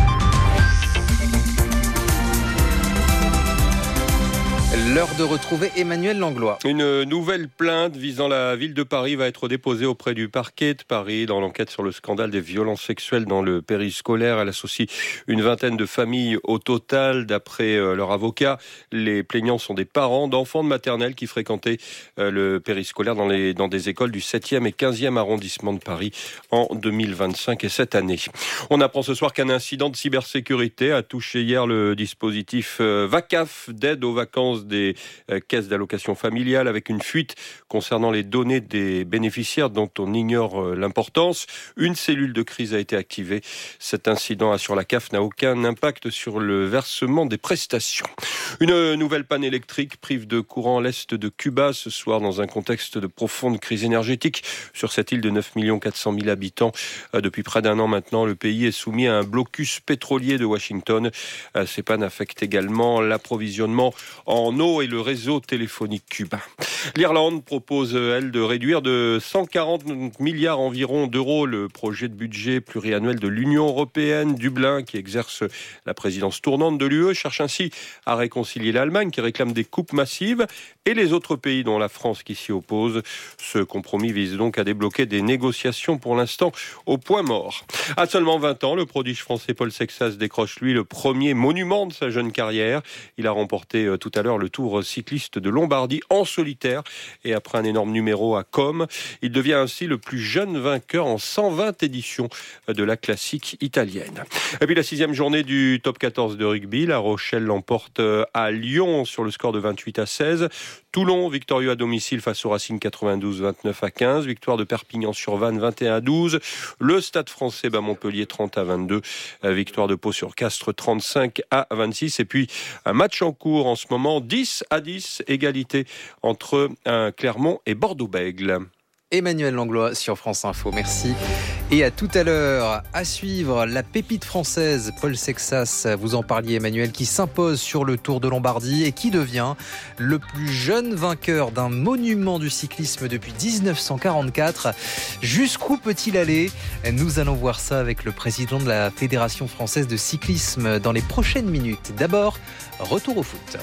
Speaker 2: L'heure de retrouver Emmanuel Langlois.
Speaker 20: Une nouvelle plainte visant la ville de Paris va être déposée auprès du parquet de Paris dans l'enquête sur le scandale des violences sexuelles dans le périscolaire. Elle associe une vingtaine de familles au total. D'après leur avocat, les plaignants sont des parents d'enfants de maternelle qui fréquentaient le périscolaire dans, les, dans des écoles du septième et quinzième arrondissement de Paris en deux mille vingt-cinq et cette année. On apprend ce soir qu'un incident de cybersécurité a touché hier le dispositif VACAF d'aide aux vacances des caisses d'allocation familiale avec une fuite concernant les données des bénéficiaires dont on ignore l'importance. Une cellule de crise a été activée. Cet incident, assure la C A F, n'a aucun impact sur le versement des prestations. Une nouvelle panne électrique prive de courant l'est de Cuba ce soir dans un contexte de profonde crise énergétique. Sur cette île de neuf millions quatre cent mille habitants, depuis près d'un an maintenant, le pays est soumis à un blocus pétrolier de Washington. Ces pannes affectent également l'approvisionnement en eau et le réseau téléphonique cubain. L'Irlande propose, elle, de réduire de cent quarante milliards environ d'euros le projet de budget pluriannuel de l'Union européenne. Dublin, qui exerce la présidence tournante de l'U E, cherche ainsi à réconcilier l'Allemagne, qui réclame des coupes massives, et les autres pays, dont la France, qui s'y oppose. Ce compromis vise donc à débloquer des négociations pour l'instant au point mort. À seulement vingt ans, le prodige français Paul Sexas décroche, lui, le premier monument de sa jeune carrière. Il a remporté euh, tout à l'heure le Tour cycliste de Lombardie en solitaire et après un énorme numéro à Com, il devient ainsi le plus jeune vainqueur en cent vingt éditions de la classique italienne. Et puis la sixième journée du top quatorze de rugby, La Rochelle l'emporte à Lyon sur le score de vingt-huit à seize. Toulon, victorieux à domicile face au Racing quatre-vingt-douze vingt-neuf à quinze. Victoire de Perpignan sur Vannes vingt et un à douze. Le Stade français bat Montpellier trente à vingt-deux. Victoire de Pau sur Castres trente-cinq à vingt-six. Et puis un match en cours en ce moment, dix à dix, égalité entre Clermont et Bordeaux-Bègles.
Speaker 2: Emmanuel Langlois sur France Info, merci. Et à tout à l'heure, à suivre la pépite française Paul Sexas, vous en parliez Emmanuel, qui s'impose sur le Tour de Lombardie et qui devient le plus jeune vainqueur d'un monument du cyclisme depuis dix-neuf cent quarante-quatre. Jusqu'où peut-il aller ? Nous allons voir ça avec le président de la Fédération française de cyclisme dans les prochaines minutes. D'abord, retour au foot.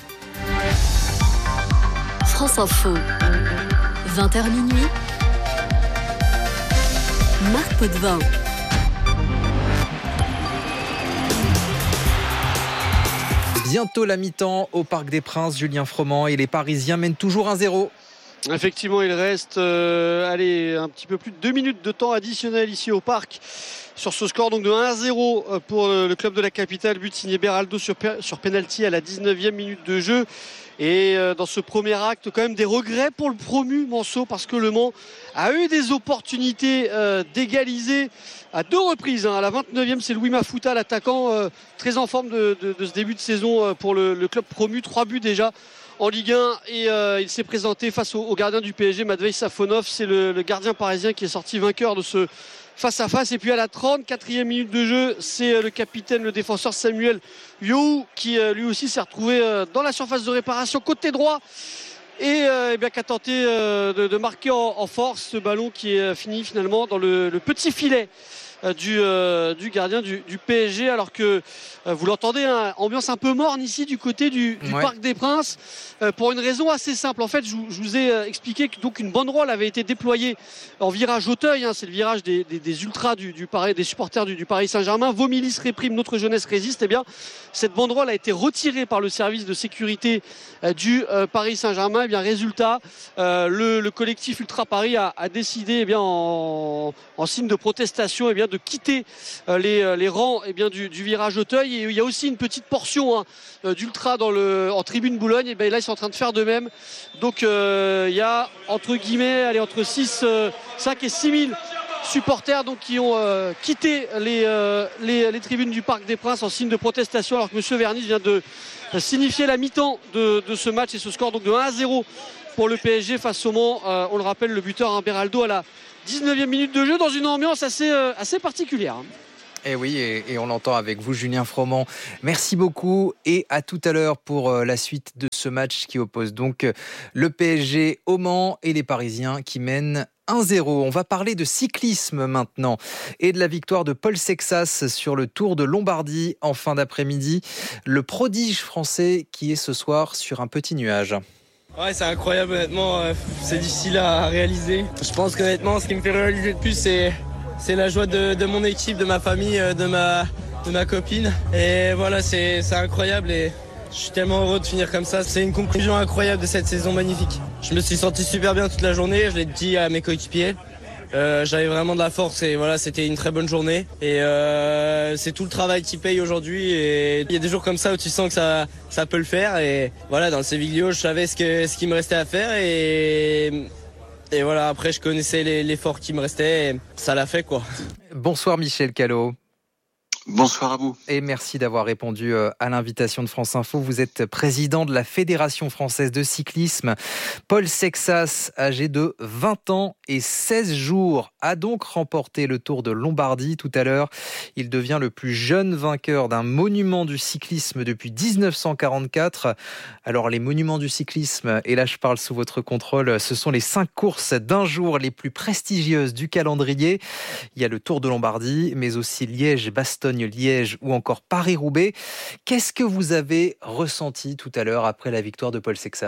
Speaker 3: France Info, vingt heures minuit. Marc Potvin.
Speaker 2: Bientôt la mi-temps au Parc des Princes, Julien Froment, et les Parisiens mènent toujours un zéro.
Speaker 4: Effectivement, il reste euh, allez, un petit peu plus de deux minutes de temps additionnel ici au Parc. Sur ce score donc de un à zéro pour le club de la capitale, but signé Beraldo sur, sur penalty à la dix-neuvième minute de jeu. Et dans ce premier acte, quand même des regrets pour le promu Manceau, parce que Le Mans a eu des opportunités euh, d'égaliser à deux reprises. Hein. À la vingt-neuvième, c'est Louis Mafuta, l'attaquant euh, très en forme de, de, de ce début de saison euh, pour le, le club promu. Trois buts déjà en Ligue un et euh, il s'est présenté face au, au gardien du P S G, Matvei Safonov. C'est le, le gardien parisien qui est sorti vainqueur de ce face à face. Et puis à la trente-quatrième minute de jeu, c'est le capitaine, le défenseur Samuel Yohu qui lui aussi s'est retrouvé dans la surface de réparation côté droit. et, euh, et bien qui a tenté euh, de, de marquer en, en force ce ballon qui est fini finalement dans le, le petit filet Du, euh, du gardien du, du P S G, alors que euh, vous l'entendez, hein, ambiance un peu morne ici du côté du, du
Speaker 2: ouais.
Speaker 4: Parc des Princes, euh, pour une raison assez simple. En fait, je, je vous ai euh, expliqué que donc une banderole avait été déployée en virage Auteuil, hein, c'est le virage des, des, des ultras du, du Paris, des supporters du, du Paris Saint-Germain. Vos milices répriment, notre jeunesse résiste. Eh bien, cette banderole a été retirée par le service de sécurité euh, du euh, Paris Saint-Germain. Eh bien, résultat, euh, le, le collectif Ultra Paris a, a décidé, eh bien, en, en signe de protestation, eh bien, de quitter les, les rangs eh bien, du, du virage Auteuil. Et il y a aussi une petite portion hein, d'ultra dans le, en tribune Boulogne. Et bien là, ils sont en train de faire de même. Donc euh, il y a entre guillemets allez, entre six, cinq et six mille supporters donc, qui ont euh, quitté les, euh, les, les tribunes du Parc des Princes en signe de protestation, alors que M. Vernis vient de signifier la mi-temps de, de ce match et ce score donc de un à zéro pour le P S G face au Mans. Euh, on le rappelle, le buteur hein, Beraldo à la dix-neuvième minute de jeu dans une ambiance assez, euh, assez particulière.
Speaker 2: Et oui, et, et on l'entend avec vous, Julien Froment. Merci beaucoup et à tout à l'heure pour euh, la suite de ce match qui oppose donc euh, le P S G au Mans et les Parisiens qui mènent un zéro. On va parler de cyclisme maintenant et de la victoire de Paul Sexas sur le Tour de Lombardie en fin d'après-midi. Le prodige français qui est ce soir sur un petit nuage.
Speaker 7: Ouais, c'est incroyable, honnêtement, c'est difficile à réaliser. Je pense qu'honnêtement, ce qui me fait réaliser le plus, c'est, c'est la joie de, de mon équipe, de ma famille, de ma, de ma copine. Et voilà, c'est, c'est incroyable et je suis tellement heureux de finir comme ça. C'est une conclusion incroyable de cette saison magnifique. Je me suis senti super bien toute la journée, je l'ai dit à mes coéquipiers. Euh, j'avais vraiment de la force et voilà, c'était une très bonne journée et euh, c'est tout le travail qui paye aujourd'hui et il y a des jours comme ça où tu sens que ça, ça peut le faire et voilà, dans le Séviglio je savais ce, que, ce qu'il me restait à faire et, et voilà, après je connaissais les, l'effort qui me restait et ça l'a fait quoi.
Speaker 2: Bonsoir Michel Callot.
Speaker 10: Bonsoir à vous.
Speaker 2: Et merci d'avoir répondu à l'invitation de France Info. Vous êtes président de la Fédération française de cyclisme. Paul Sexas, âgé de vingt ans et seize jours, a donc remporté le Tour de Lombardie tout à l'heure. Il devient le plus jeune vainqueur d'un monument du cyclisme depuis dix-neuf cent quarante-quatre. Alors les monuments du cyclisme, et là je parle sous votre contrôle, ce sont les cinq courses d'un jour les plus prestigieuses du calendrier. Il y a le Tour de Lombardie, mais aussi Liège, Bastogne, Liège ou encore Paris-Roubaix. Qu'est-ce que vous avez ressenti tout à l'heure après la victoire de Paul Sexas ?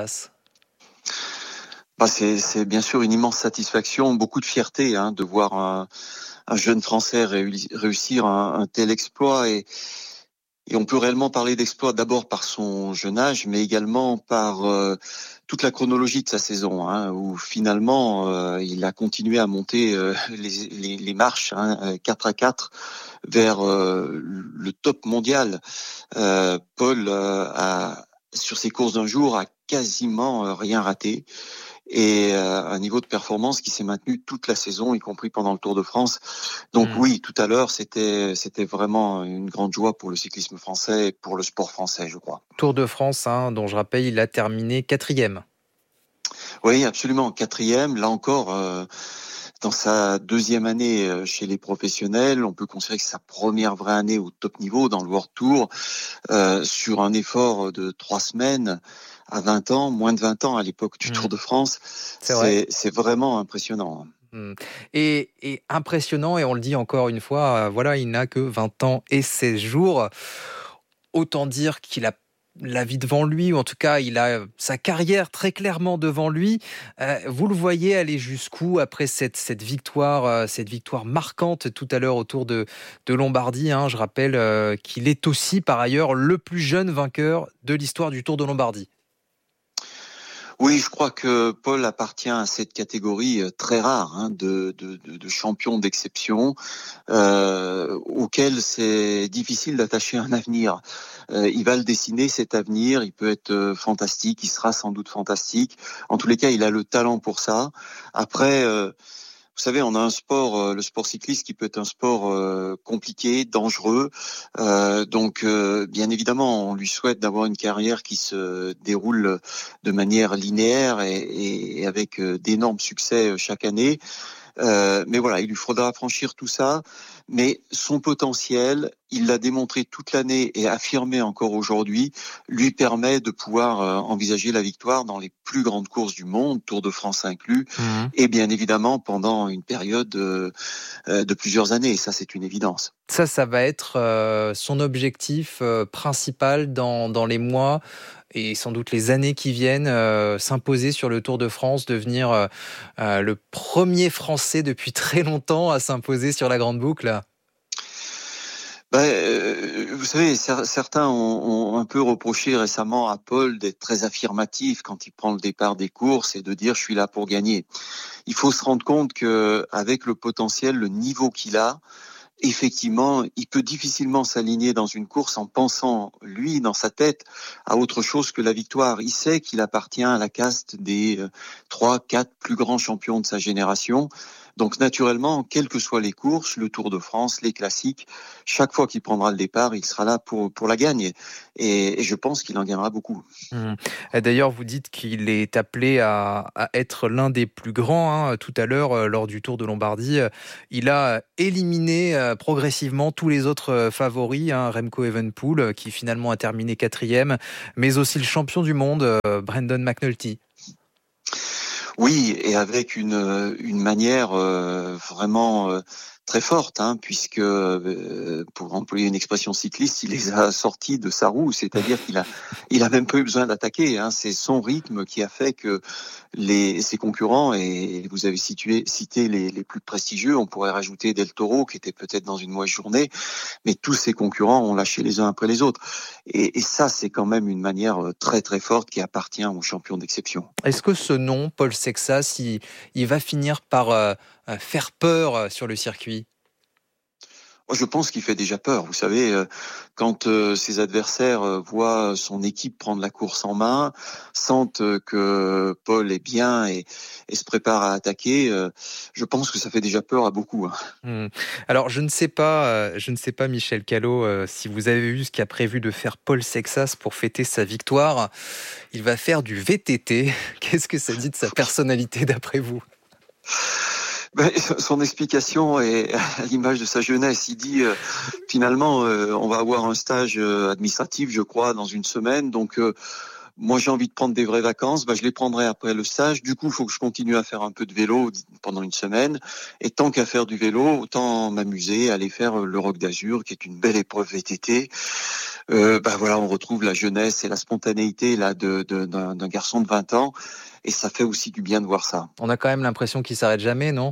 Speaker 10: Bah c'est, c'est bien sûr une immense satisfaction, beaucoup de fierté hein, de voir un, un jeune Français réussir un, un tel exploit. Et, et on peut réellement parler d'exploit d'abord par son jeune âge, mais également par euh, toute la chronologie de sa saison, hein, où finalement euh, il a continué à monter euh, les, les, les marches hein, quatre à quatre vers euh, le top mondial. Euh, Paul euh, a, sur ses courses d'un jour, a quasiment euh, rien raté. Et euh, un niveau de performance qui s'est maintenu toute la saison, y compris pendant le Tour de France. Donc mmh. oui, tout à l'heure, c'était c'était vraiment une grande joie pour le cyclisme français et pour le sport français, je crois.
Speaker 2: Tour de France, hein, dont je rappelle, il a terminé quatrième.
Speaker 10: Oui, absolument, quatrième. Là encore, euh, dans sa deuxième année chez les professionnels, on peut considérer que c'est sa première vraie année au top niveau dans le World Tour, euh, sur un effort de trois semaines. À vingt ans, moins de vingt ans à l'époque du mmh. Tour de France, c'est, c'est, c'est vraiment impressionnant.
Speaker 2: Mmh. Et, et impressionnant, et on le dit encore une fois, euh, voilà, il n'a que vingt ans et seize jours. Autant dire qu'il a la vie devant lui, ou en tout cas, il a sa carrière très clairement devant lui. Euh, vous le voyez aller jusqu'où après cette, cette victoire, euh, cette victoire marquante tout à l'heure autour de, de Lombardie. Hein. Je rappelle euh, qu'il est aussi, par ailleurs, le plus jeune vainqueur de l'histoire du Tour de Lombardie.
Speaker 10: Oui, je crois que Paul appartient à cette catégorie très rare hein, de, de, de champions d'exception euh, auquel c'est difficile d'attacher un avenir. Euh, il va le dessiner, cet avenir, il peut être fantastique, il sera sans doute fantastique. En tous les cas, il a le talent pour ça. Après... Euh, Vous savez, on a un sport, euh, le sport cycliste, qui peut être un sport euh, compliqué, dangereux. Euh, donc, euh, bien évidemment, on lui souhaite d'avoir une carrière qui se déroule de manière linéaire et, et avec euh, d'énormes succès chaque année. Euh, mais voilà, il lui faudra franchir tout ça. Mais son potentiel, il l'a démontré toute l'année et affirmé encore aujourd'hui, lui permet de pouvoir euh, envisager la victoire dans les plus grandes courses du monde, Tour de France inclus, mmh. et bien évidemment pendant une période euh, de plusieurs années. Et ça, c'est une évidence.
Speaker 2: Ça, ça va être euh, son objectif euh, principal dans, dans les mois et sans doute les années qui viennent, euh, s'imposer sur le Tour de France, devenir euh, euh, le premier Français depuis très longtemps à s'imposer sur la Grande Boucle.
Speaker 10: Ben, euh, vous savez, certains ont, ont un peu reproché récemment à Paul d'être très affirmatif quand il prend le départ des courses et de dire « je suis là pour gagner ». Il faut se rendre compte qu'avec le potentiel, le niveau qu'il a, effectivement, il peut difficilement s'aligner dans une course en pensant, lui, dans sa tête, à autre chose que la victoire. Il sait qu'il appartient à la caste des trois, quatre plus grands champions de sa génération. Donc naturellement, quelles que soient les courses, le Tour de France, les classiques, chaque fois qu'il prendra le départ, il sera là pour, pour la gagne. Et, et je pense qu'il en gagnera beaucoup.
Speaker 2: Mmh. D'ailleurs, vous dites qu'il est appelé à, à être l'un des plus grands. Hein. Tout à l'heure, euh, lors du Tour de Lombardie, euh, il a éliminé euh, progressivement tous les autres euh, favoris. Hein, Remco Evenepoel, euh, qui finalement a terminé quatrième, mais aussi le champion du monde, euh, Brendan McNulty.
Speaker 10: Oui, et avec une une manière euh, vraiment euh, très forte, hein, puisque euh, pour employer une expression cycliste, il les a sortis de sa roue, c'est-à-dire qu'il a il a même pas eu besoin d'attaquer. Hein, c'est son rythme qui a fait que les ses concurrents, et vous avez situé, cité les les plus prestigieux, on pourrait rajouter Del Toro qui était peut-être dans une mauvaise journée, mais tous ses concurrents ont lâché les uns après les autres. Et, et ça, c'est quand même une manière très très forte qui appartient aux champions d'exception.
Speaker 2: Est-ce que ce nom, Paul Sexas, il, il va finir par euh, faire peur sur le circuit ?
Speaker 10: Je pense qu'il fait déjà peur. Vous savez, quand ses adversaires voient son équipe prendre la course en main, sentent que Paul est bien et, et se prépare à attaquer, je pense que ça fait déjà peur à beaucoup.
Speaker 2: Mmh. Alors, je ne sais pas, je ne sais pas, Michel Callot, si vous avez vu ce qu'a prévu de faire Paul Sexas pour fêter sa victoire. Il va faire du V T T. Qu'est-ce que ça dit de sa personnalité, d'après vous ?
Speaker 10: Ben, son explication est à l'image de sa jeunesse. Il dit euh, finalement euh, on va avoir un stage euh, administratif, je crois, dans une semaine. Donc euh, moi j'ai envie de prendre des vraies vacances. Ben, je les prendrai après le stage. Du coup, il faut que je continue à faire un peu de vélo pendant une semaine. Et tant qu'à faire du vélo, autant m'amuser, aller faire le Roc d'Azur, qui est une belle épreuve V T T. Euh, ben voilà, on retrouve la jeunesse et la spontanéité là de, de d'un, d'un garçon de vingt ans. Et ça fait aussi du bien de voir ça.
Speaker 2: On a quand même l'impression qu'il s'arrête jamais, non ?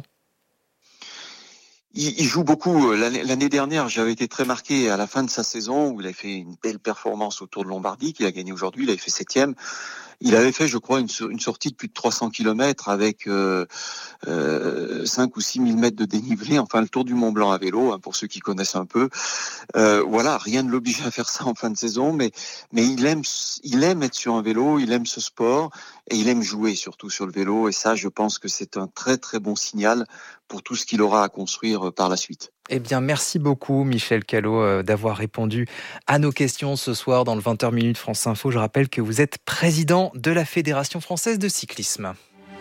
Speaker 10: Il, il joue beaucoup. L'année, l'année dernière, j'avais été très marqué à la fin de sa saison où il avait fait une belle performance au Tour de Lombardie, qu'il a gagné aujourd'hui. Il avait fait septième. Il avait fait, je crois, une, une sortie de plus de trois cents kilomètres avec euh, euh, cinq ou six mille mètres de dénivelé. Enfin, le Tour du Mont Blanc à vélo, hein, pour ceux qui connaissent un peu. Euh, voilà, rien ne l'oblige à faire ça en fin de saison, mais mais il aime, il aime être sur un vélo, il aime ce sport et il aime jouer surtout sur le vélo. Et ça, je pense que c'est un très très bon signal pour tout ce qu'il aura à construire par la suite.
Speaker 2: Eh bien, merci beaucoup, Michel Callot, euh, d'avoir répondu à nos questions ce soir dans le vingt heures minutes France Info. Je rappelle que vous êtes président de la Fédération française de cyclisme.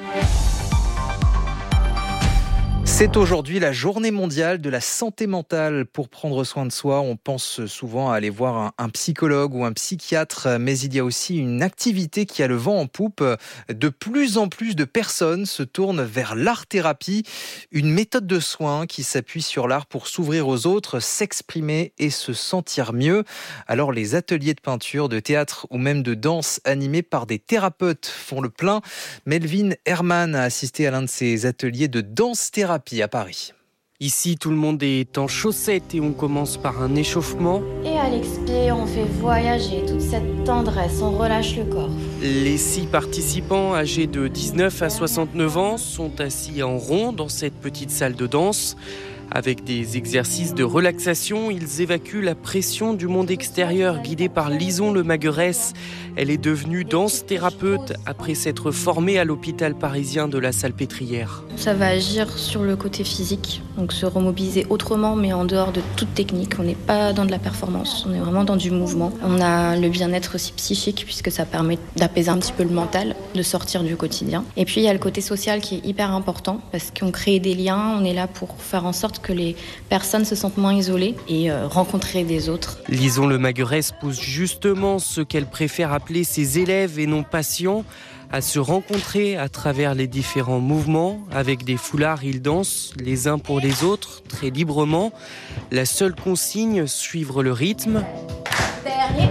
Speaker 2: C'est aujourd'hui la journée mondiale de la santé mentale. Pour prendre soin de soi, on pense souvent à aller voir un, un psychologue ou un psychiatre, mais il y a aussi une activité qui a le vent en poupe. De plus en plus de personnes se tournent vers l'art-thérapie, une méthode de soins qui s'appuie sur l'art pour s'ouvrir aux autres, s'exprimer et se sentir mieux. Alors les ateliers de peinture, de théâtre ou même de danse animés par des thérapeutes font le plein. Melvin Herman a assisté à l'un de ces ateliers de danse-thérapie à Paris.
Speaker 11: Ici, tout le monde est en chaussettes et on commence par un échauffement.
Speaker 12: Et à l'expire, on fait voyager toute cette tendresse, on relâche le corps.
Speaker 11: Les six participants âgés de dix-neuf à soixante-neuf ans sont assis en rond dans cette petite salle de danse. Avec des exercices de relaxation, ils évacuent la pression du monde extérieur guidés par Lison Le Maguerès. Elle est devenue danse-thérapeute après s'être formée à l'hôpital parisien de la Salpêtrière.
Speaker 12: Ça va agir sur le côté physique, donc se remobiliser autrement, mais en dehors de toute technique. On n'est pas dans de la performance, on est vraiment dans du mouvement. On a le bien-être aussi psychique, puisque ça permet d'apaiser un petit peu le mental, de sortir du quotidien. Et puis il y a le côté social qui est hyper important, parce qu'on crée des liens, on est là pour faire en sorte que les personnes se sentent moins isolées et euh, rencontrer des autres.
Speaker 11: Lison Lemaguerès pose justement ce qu'elle préfère appeler ses élèves et non patients, à se rencontrer à travers les différents mouvements. Avec des foulards, ils dansent les uns pour les autres, très librement. La seule consigne, suivre le rythme.
Speaker 12: Derrière.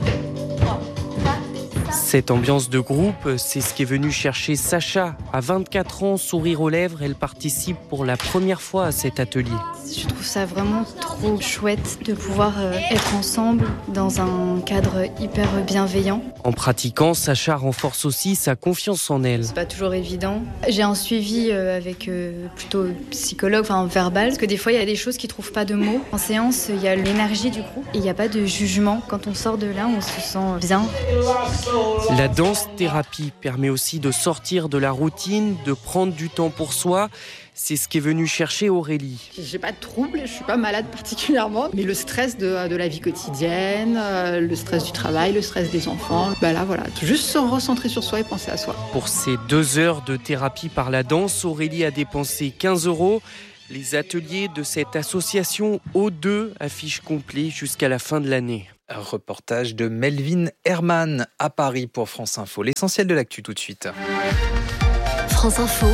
Speaker 11: Cette ambiance de groupe, c'est ce qu'est venu chercher Sacha. À vingt-quatre ans, sourire aux lèvres, elle participe pour la première fois à cet atelier.
Speaker 13: Je trouve ça vraiment trop chouette de pouvoir être ensemble dans un cadre hyper bienveillant.
Speaker 11: En pratiquant, Sacha renforce aussi sa confiance en elle.
Speaker 13: C'est pas toujours évident. J'ai un suivi avec plutôt psychologue, enfin verbal, parce que des fois il y a des choses qui trouvent pas de mots. En séance, il y a l'énergie du groupe et il n'y a pas de jugement. Quand on sort de là, on se sent bien.
Speaker 11: La danse-thérapie permet aussi de sortir de la routine, de prendre du temps pour soi. C'est ce qu'est venu chercher Aurélie.
Speaker 18: J'ai pas de troubles, je suis pas malade particulièrement, mais le stress de, de la vie quotidienne, le stress du travail, le stress des enfants, bah là voilà, juste se recentrer sur soi et penser à soi.
Speaker 11: Pour ces deux heures de thérapie par la danse, Aurélie a dépensé quinze euros. Les ateliers de cette association O deux affichent complet jusqu'à la fin de l'année.
Speaker 2: Un reportage de Melvin Herman à Paris pour France Info. L'essentiel de l'actu tout de suite.
Speaker 5: France Info.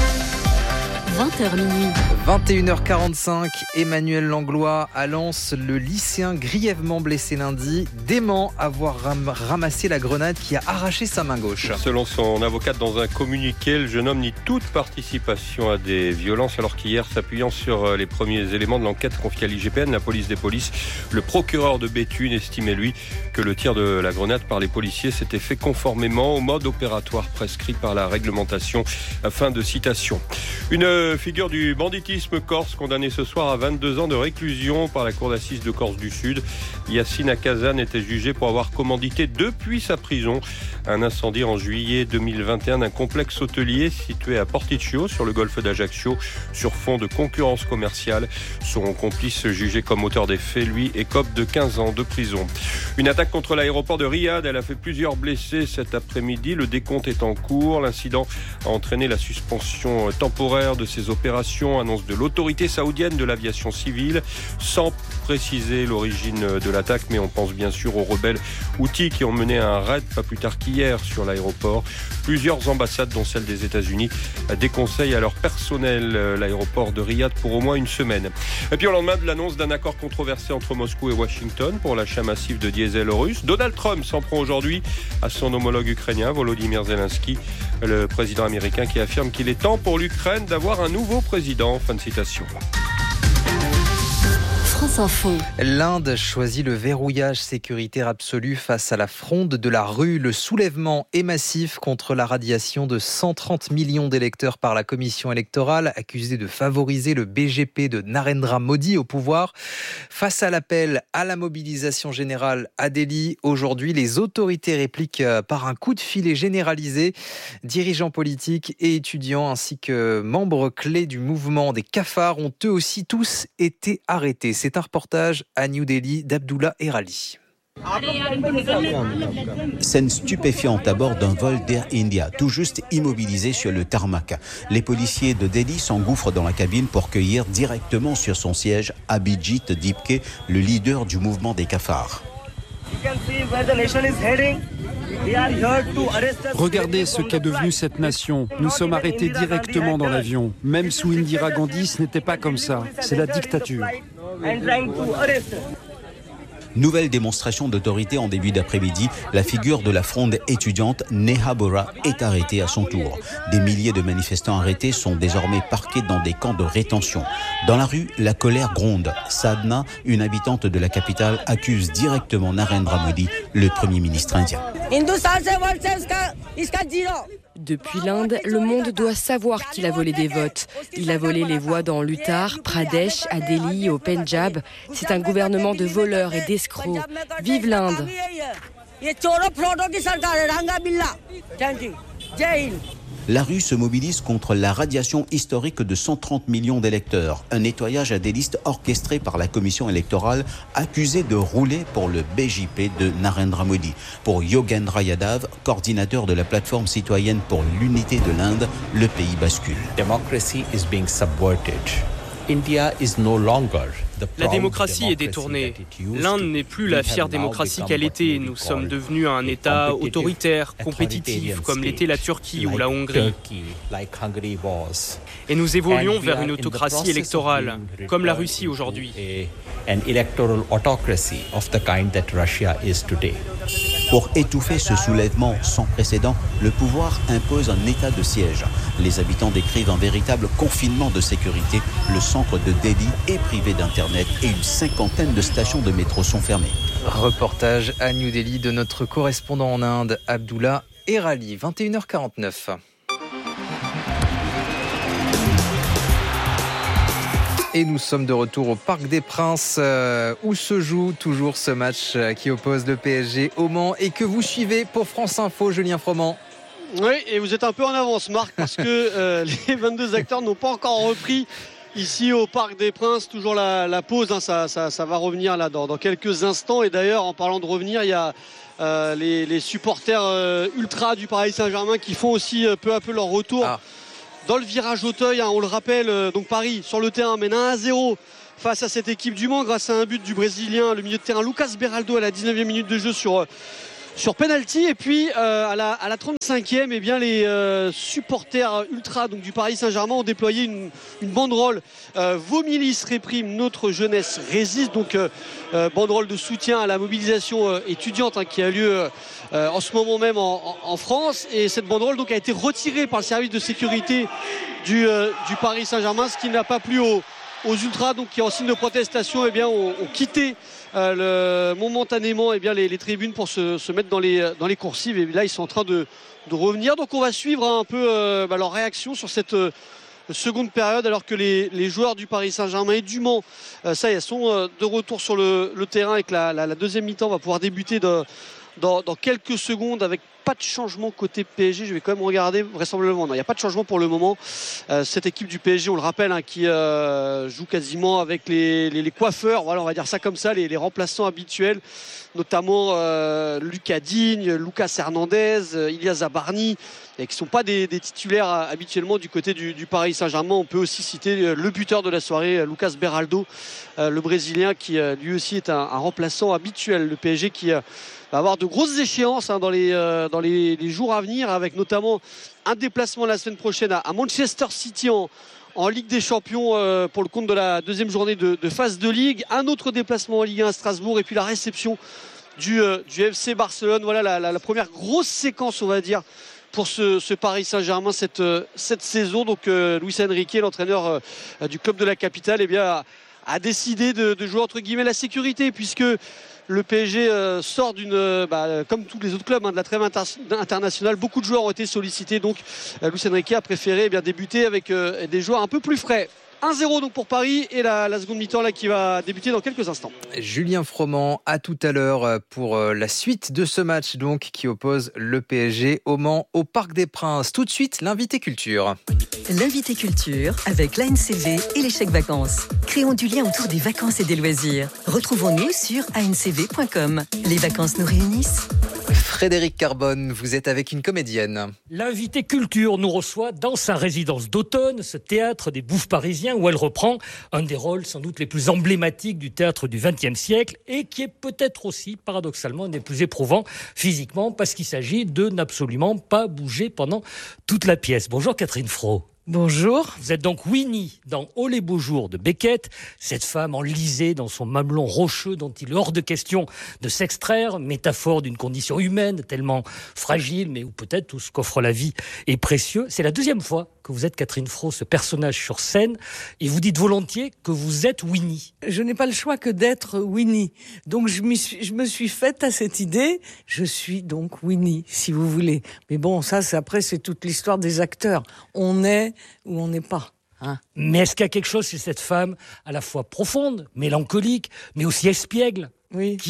Speaker 5: vingt heures minuit.
Speaker 2: vingt et une heures quarante-cinq, Emmanuel Langlois à Lens, le lycéen grièvement blessé lundi, dément avoir ram- ramassé la grenade qui a arraché sa main gauche.
Speaker 20: Selon son avocate, dans un communiqué, le jeune homme nie toute participation à des violences, alors qu'hier, s'appuyant sur les premiers éléments de l'enquête confiée à l'I G P N, la police des polices, le procureur de Béthune estimait, lui, que le tir de la grenade par les policiers s'était fait conformément au mode opératoire prescrit par la réglementation. Fin de citation. Une figure du banditisme corse condamné ce soir à vingt-deux ans de réclusion par la cour d'assises de Corse du Sud. Yassine Akazan était jugé pour avoir commandité depuis sa prison un incendie en juillet deux mille vingt et un d'un complexe hôtelier situé à Porticcio sur le golfe d'Ajaccio sur fond de concurrence commerciale. Son complice jugé comme auteur des faits, lui, écope de quinze ans de prison. Une attaque contre l'aéroport de Riyad, elle a fait plusieurs blessés cet après-midi. Le décompte est en cours. L'incident a entraîné la suspension temporaire de ces opérations, annonce de l'autorité saoudienne de l'aviation civile, sans préciser l'origine de l'attaque, mais on pense bien sûr aux rebelles Houthis qui ont mené un raid pas plus tard qu'hier sur l'aéroport. Plusieurs ambassades, dont celle des États-Unis, déconseillent à leur personnel l'aéroport de Riyad pour au moins une semaine. Et puis au lendemain de l'annonce d'un accord controversé entre Moscou et Washington pour l'achat massif de diesel russe, Donald Trump s'en prend aujourd'hui à son homologue ukrainien, Volodymyr Zelensky, le président américain qui affirme qu'il est temps pour l'Ukraine d'avoir un nouveau président. Fin de citation.
Speaker 5: France Info.
Speaker 2: L'Inde choisit le verrouillage sécuritaire absolu face à la fronde de la rue. Le soulèvement est massif contre la radiation de cent trente millions d'électeurs par la commission électorale, accusée de favoriser le B J P de Narendra Modi au pouvoir. Face à l'appel à la mobilisation générale à Delhi, aujourd'hui, les autorités répliquent par un coup de filet généralisé. Dirigeants politiques et étudiants ainsi que membres clés du mouvement des cafards ont eux aussi tous été arrêtés. C'est un reportage à New Delhi d'Abdullah Erali.
Speaker 14: Scène stupéfiante à bord d'un vol d'Air India, tout juste immobilisé sur le tarmac. Les policiers de Delhi s'engouffrent dans la cabine pour cueillir directement sur son siège Abhijit Dipke, le leader du mouvement des cafards.
Speaker 15: Regardez ce qu'est devenue cette nation. Nous sommes arrêtés directement dans l'avion. Même sous Indira Gandhi, ce n'était pas comme ça. C'est la dictature.
Speaker 14: Nouvelle démonstration d'autorité en début d'après-midi. La figure de la fronde étudiante Neha Bora est arrêtée à son tour. Des milliers de manifestants arrêtés sont désormais parqués dans des camps de rétention. Dans la rue, la colère gronde. Sadhna, une habitante de la capitale, accuse directement Narendra Modi, le Premier ministre indien.
Speaker 16: Depuis l'Inde, le monde doit savoir qu'il a volé des votes. Il a volé les voix dans l'Uttar Pradesh, à Delhi, au Pendjab. C'est un gouvernement de voleurs et d'escrocs. Vive l'Inde!
Speaker 14: La rue se mobilise contre la radiation historique de cent trente millions d'électeurs. Un nettoyage à des listes orchestré par la commission électorale accusée de rouler pour le B J P de Narendra Modi. Pour Yogendra Yadav, coordinateur de la plateforme citoyenne pour l'unité de l'Inde, le pays bascule.
Speaker 8: Democracy is being subverted. India is no longer
Speaker 9: La démocratie est détournée. L'Inde n'est plus la fière démocratie qu'elle était. Nous sommes devenus un État autoritaire, compétitif, comme l'était la Turquie ou la Hongrie. Et nous évoluons vers une autocratie électorale, comme la Russie aujourd'hui.
Speaker 14: Pour étouffer ce soulèvement sans précédent, le pouvoir impose un état de siège. Les habitants décrivent un véritable confinement de sécurité. Le centre de Delhi est privé d'internet et une cinquantaine de stations de métro sont fermées.
Speaker 2: Reportage à New Delhi de notre correspondant en Inde, Abdullah Erali, vingt et une heures quarante-neuf. Et nous sommes de retour au Parc des Princes euh, où se joue toujours ce match euh, qui oppose le P S G au Mans et que vous suivez pour France Info, Julien Froment.
Speaker 4: Oui, et vous êtes un peu en avance, Marc, parce que euh, les vingt-deux acteurs n'ont pas encore repris ici au Parc des Princes. Toujours la, la pause, hein, ça, ça, ça va revenir là dans, dans quelques instants. Et d'ailleurs, en parlant de revenir, il y a euh, les, les supporters euh, ultra du Paris Saint-Germain qui font aussi euh, peu à peu leur retour. Ah. Dans le virage Auteuil, hein, on le rappelle, euh, donc Paris sur le terrain mène un à zéro face à cette équipe du Mans grâce à un but du Brésilien, le milieu de terrain Lucas Beraldo à la dix-neuvième minute de jeu sur, euh, sur penalty. Et puis euh, à, la, à la trente-cinquième, eh bien, les euh, supporters ultra donc, du Paris Saint-Germain ont déployé une, une banderole euh, Vos milices répriment, notre jeunesse résiste. Donc euh, euh, banderole de soutien à la mobilisation euh, étudiante hein, qui a lieu euh, Euh, en ce moment même en, en, en France, et cette banderole donc a été retirée par le service de sécurité du, euh, du Paris Saint-Germain, ce qui n'a pas plu aux, aux ultras donc qui en signe de protestation eh bien, ont, ont quitté euh, le, momentanément eh bien, les, les tribunes pour se, se mettre dans les, dans les coursives, et là ils sont en train de, de revenir, donc on va suivre hein, un peu euh, bah, leur réaction sur cette euh, seconde période, alors que les, les joueurs du Paris Saint-Germain et du Mans euh, ça y est, sont euh, de retour sur le, le terrain, et que la, la, la deuxième mi-temps va pouvoir débuter de Dans, dans quelques secondes, avec pas de changement côté P S G. Je vais quand même regarder vraisemblablement. Non, il n'y a pas de changement pour le moment. Euh, cette équipe du P S G, on le rappelle, hein, qui euh, joue quasiment avec les, les, les coiffeurs, voilà, on va dire ça comme ça, les, les remplaçants habituels, notamment euh, Lucas Digne, Lucas Hernandez, euh, Ilyas Zabarni, et qui ne sont pas des, des titulaires euh, habituellement du côté du, du Paris Saint-Germain. On peut aussi citer euh, le buteur de la soirée, euh, Lucas Beraldo, euh, le Brésilien, qui euh, lui aussi est un, un remplaçant habituel. Le P S G qui euh, va avoir de grosses échéances hein, dans, les, euh, dans les, les jours à venir, avec notamment un déplacement la semaine prochaine à, à Manchester City en, en Ligue des Champions euh, pour le compte de la deuxième journée de, de phase de Ligue, un autre déplacement en Ligue un à Strasbourg, et puis la réception du, euh, du F C Barcelone. Voilà la, la, la première grosse séquence, on va dire, pour ce, ce Paris Saint-Germain cette, euh, cette saison. Donc euh, Luis Enrique, l'entraîneur euh, du club de la capitale, eh bien, a, a décidé de, de jouer entre guillemets la sécurité, puisque le P S G euh, sort d'une, euh, bah, comme tous les autres clubs, hein, de la trêve inter- internationale. Beaucoup de joueurs ont été sollicités, donc euh, Luis Enrique a préféré eh bien, débuter avec euh, des joueurs un peu plus frais. un zéro donc pour Paris, et la, la seconde mi-temps là, qui va débuter dans quelques instants.
Speaker 2: Julien Froment, à tout à l'heure pour la suite de ce match donc, qui oppose le P S G au Mans au Parc des Princes. Tout de suite, l'invité culture.
Speaker 3: L'invité culture avec l'A N C V et les chèques vacances. Créons du lien autour des vacances et des loisirs. Retrouvons-nous sur a n c v point com. Les vacances nous réunissent.
Speaker 2: Frédéric Carbone, vous êtes avec une comédienne.
Speaker 17: L'invité culture nous reçoit dans sa résidence d'automne, ce théâtre des Bouffes parisiens, où elle reprend un des rôles sans doute les plus emblématiques du théâtre du vingtième siècle, et qui est peut-être aussi, paradoxalement, un des plus éprouvants physiquement, parce qu'il s'agit de n'absolument pas bouger pendant toute la pièce. Bonjour Catherine Fro.
Speaker 19: Bonjour.
Speaker 17: Vous êtes donc Winnie dans Oh les beaux jours de Beckett, cette femme enlisée dans son mamelon rocheux dont il est hors de question de s'extraire, métaphore d'une condition humaine tellement fragile, mais où peut-être tout ce qu'offre la vie est précieux. C'est la deuxième fois que vous êtes Catherine Fro, ce personnage sur scène, et vous dites volontiers que vous êtes Winnie.
Speaker 19: Je n'ai pas le choix que d'être Winnie. Donc je, m'y suis, je me suis faite à cette idée, je suis donc Winnie, si vous voulez. Mais bon, ça, c'est, après, c'est toute l'histoire des acteurs. On est ou on n'est pas. Hein.
Speaker 17: Mais est-ce qu'il y a quelque chose chez cette femme à la fois profonde, mélancolique, mais aussi espiègle,
Speaker 19: oui.
Speaker 17: qui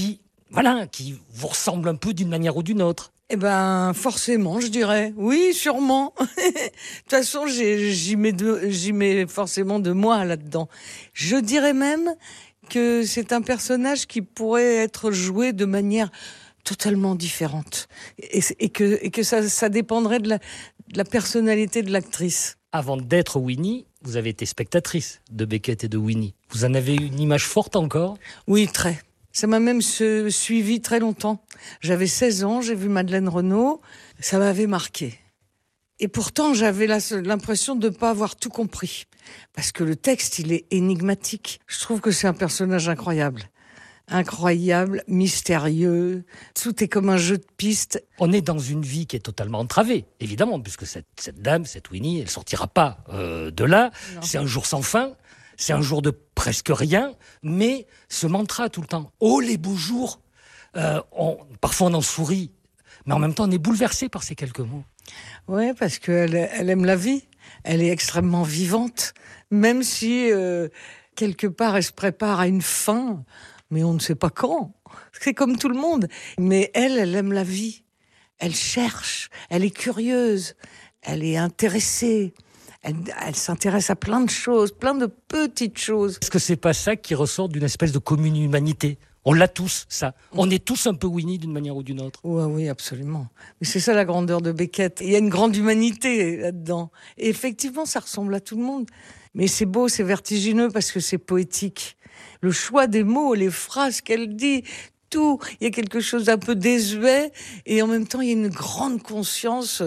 Speaker 17: voilà, qui vous ressemble un peu d'une manière ou d'une autre.
Speaker 19: Eh ben, forcément, je dirais. Oui, sûrement. De toute façon, j'ai, j'y mets de, j'y mets forcément de moi là-dedans. Je dirais même que c'est un personnage qui pourrait être joué de manière totalement différente. Et, et que, et que ça, ça dépendrait de la, de la personnalité de l'actrice.
Speaker 17: Avant d'être Winnie, vous avez été spectatrice de Beckett et de Winnie. Vous en avez une image forte encore ?
Speaker 19: Oui, très. Ça m'a même suivi très longtemps. J'avais seize ans, j'ai vu Madeleine Renaud. Ça m'avait marqué. Et pourtant, j'avais la, l'impression de ne pas avoir tout compris. Parce que le texte, il est énigmatique. Je trouve que c'est un personnage incroyable. Incroyable, mystérieux. Tout est comme un jeu de pistes.
Speaker 17: On est dans une vie qui est totalement entravée, évidemment, puisque cette, cette dame, cette Winnie, elle sortira pas euh, de là. Non. C'est un jour sans fin. C'est un jour de presque rien, mais ce mantra tout le temps. Oh, les beaux jours euh, on, Parfois on en sourit, mais en même temps on est bouleversé par ces quelques mots.
Speaker 19: Oui, parce qu'elle elle aime la vie. Elle est extrêmement vivante, même si euh, quelque part elle se prépare à une fin, mais on ne sait pas quand. C'est comme tout le monde. Mais elle, elle aime la vie. Elle cherche, elle est curieuse, elle est intéressée. Elle, elle s'intéresse à plein de choses, plein de petites choses.
Speaker 17: Est-ce que c'est pas ça qui ressort d'une espèce de commune humanité ? On l'a tous, ça. On est tous un peu Winnie d'une manière ou d'une autre.
Speaker 19: Oui, oui, absolument. Mais c'est ça la grandeur de Beckett. Il y a une grande humanité là-dedans. Et effectivement, ça ressemble à tout le monde. Mais c'est beau, c'est vertigineux parce que c'est poétique. Le choix des mots, les phrases qu'elle dit, tout. Il y a quelque chose d'un peu désuet et en même temps, il y a une grande conscience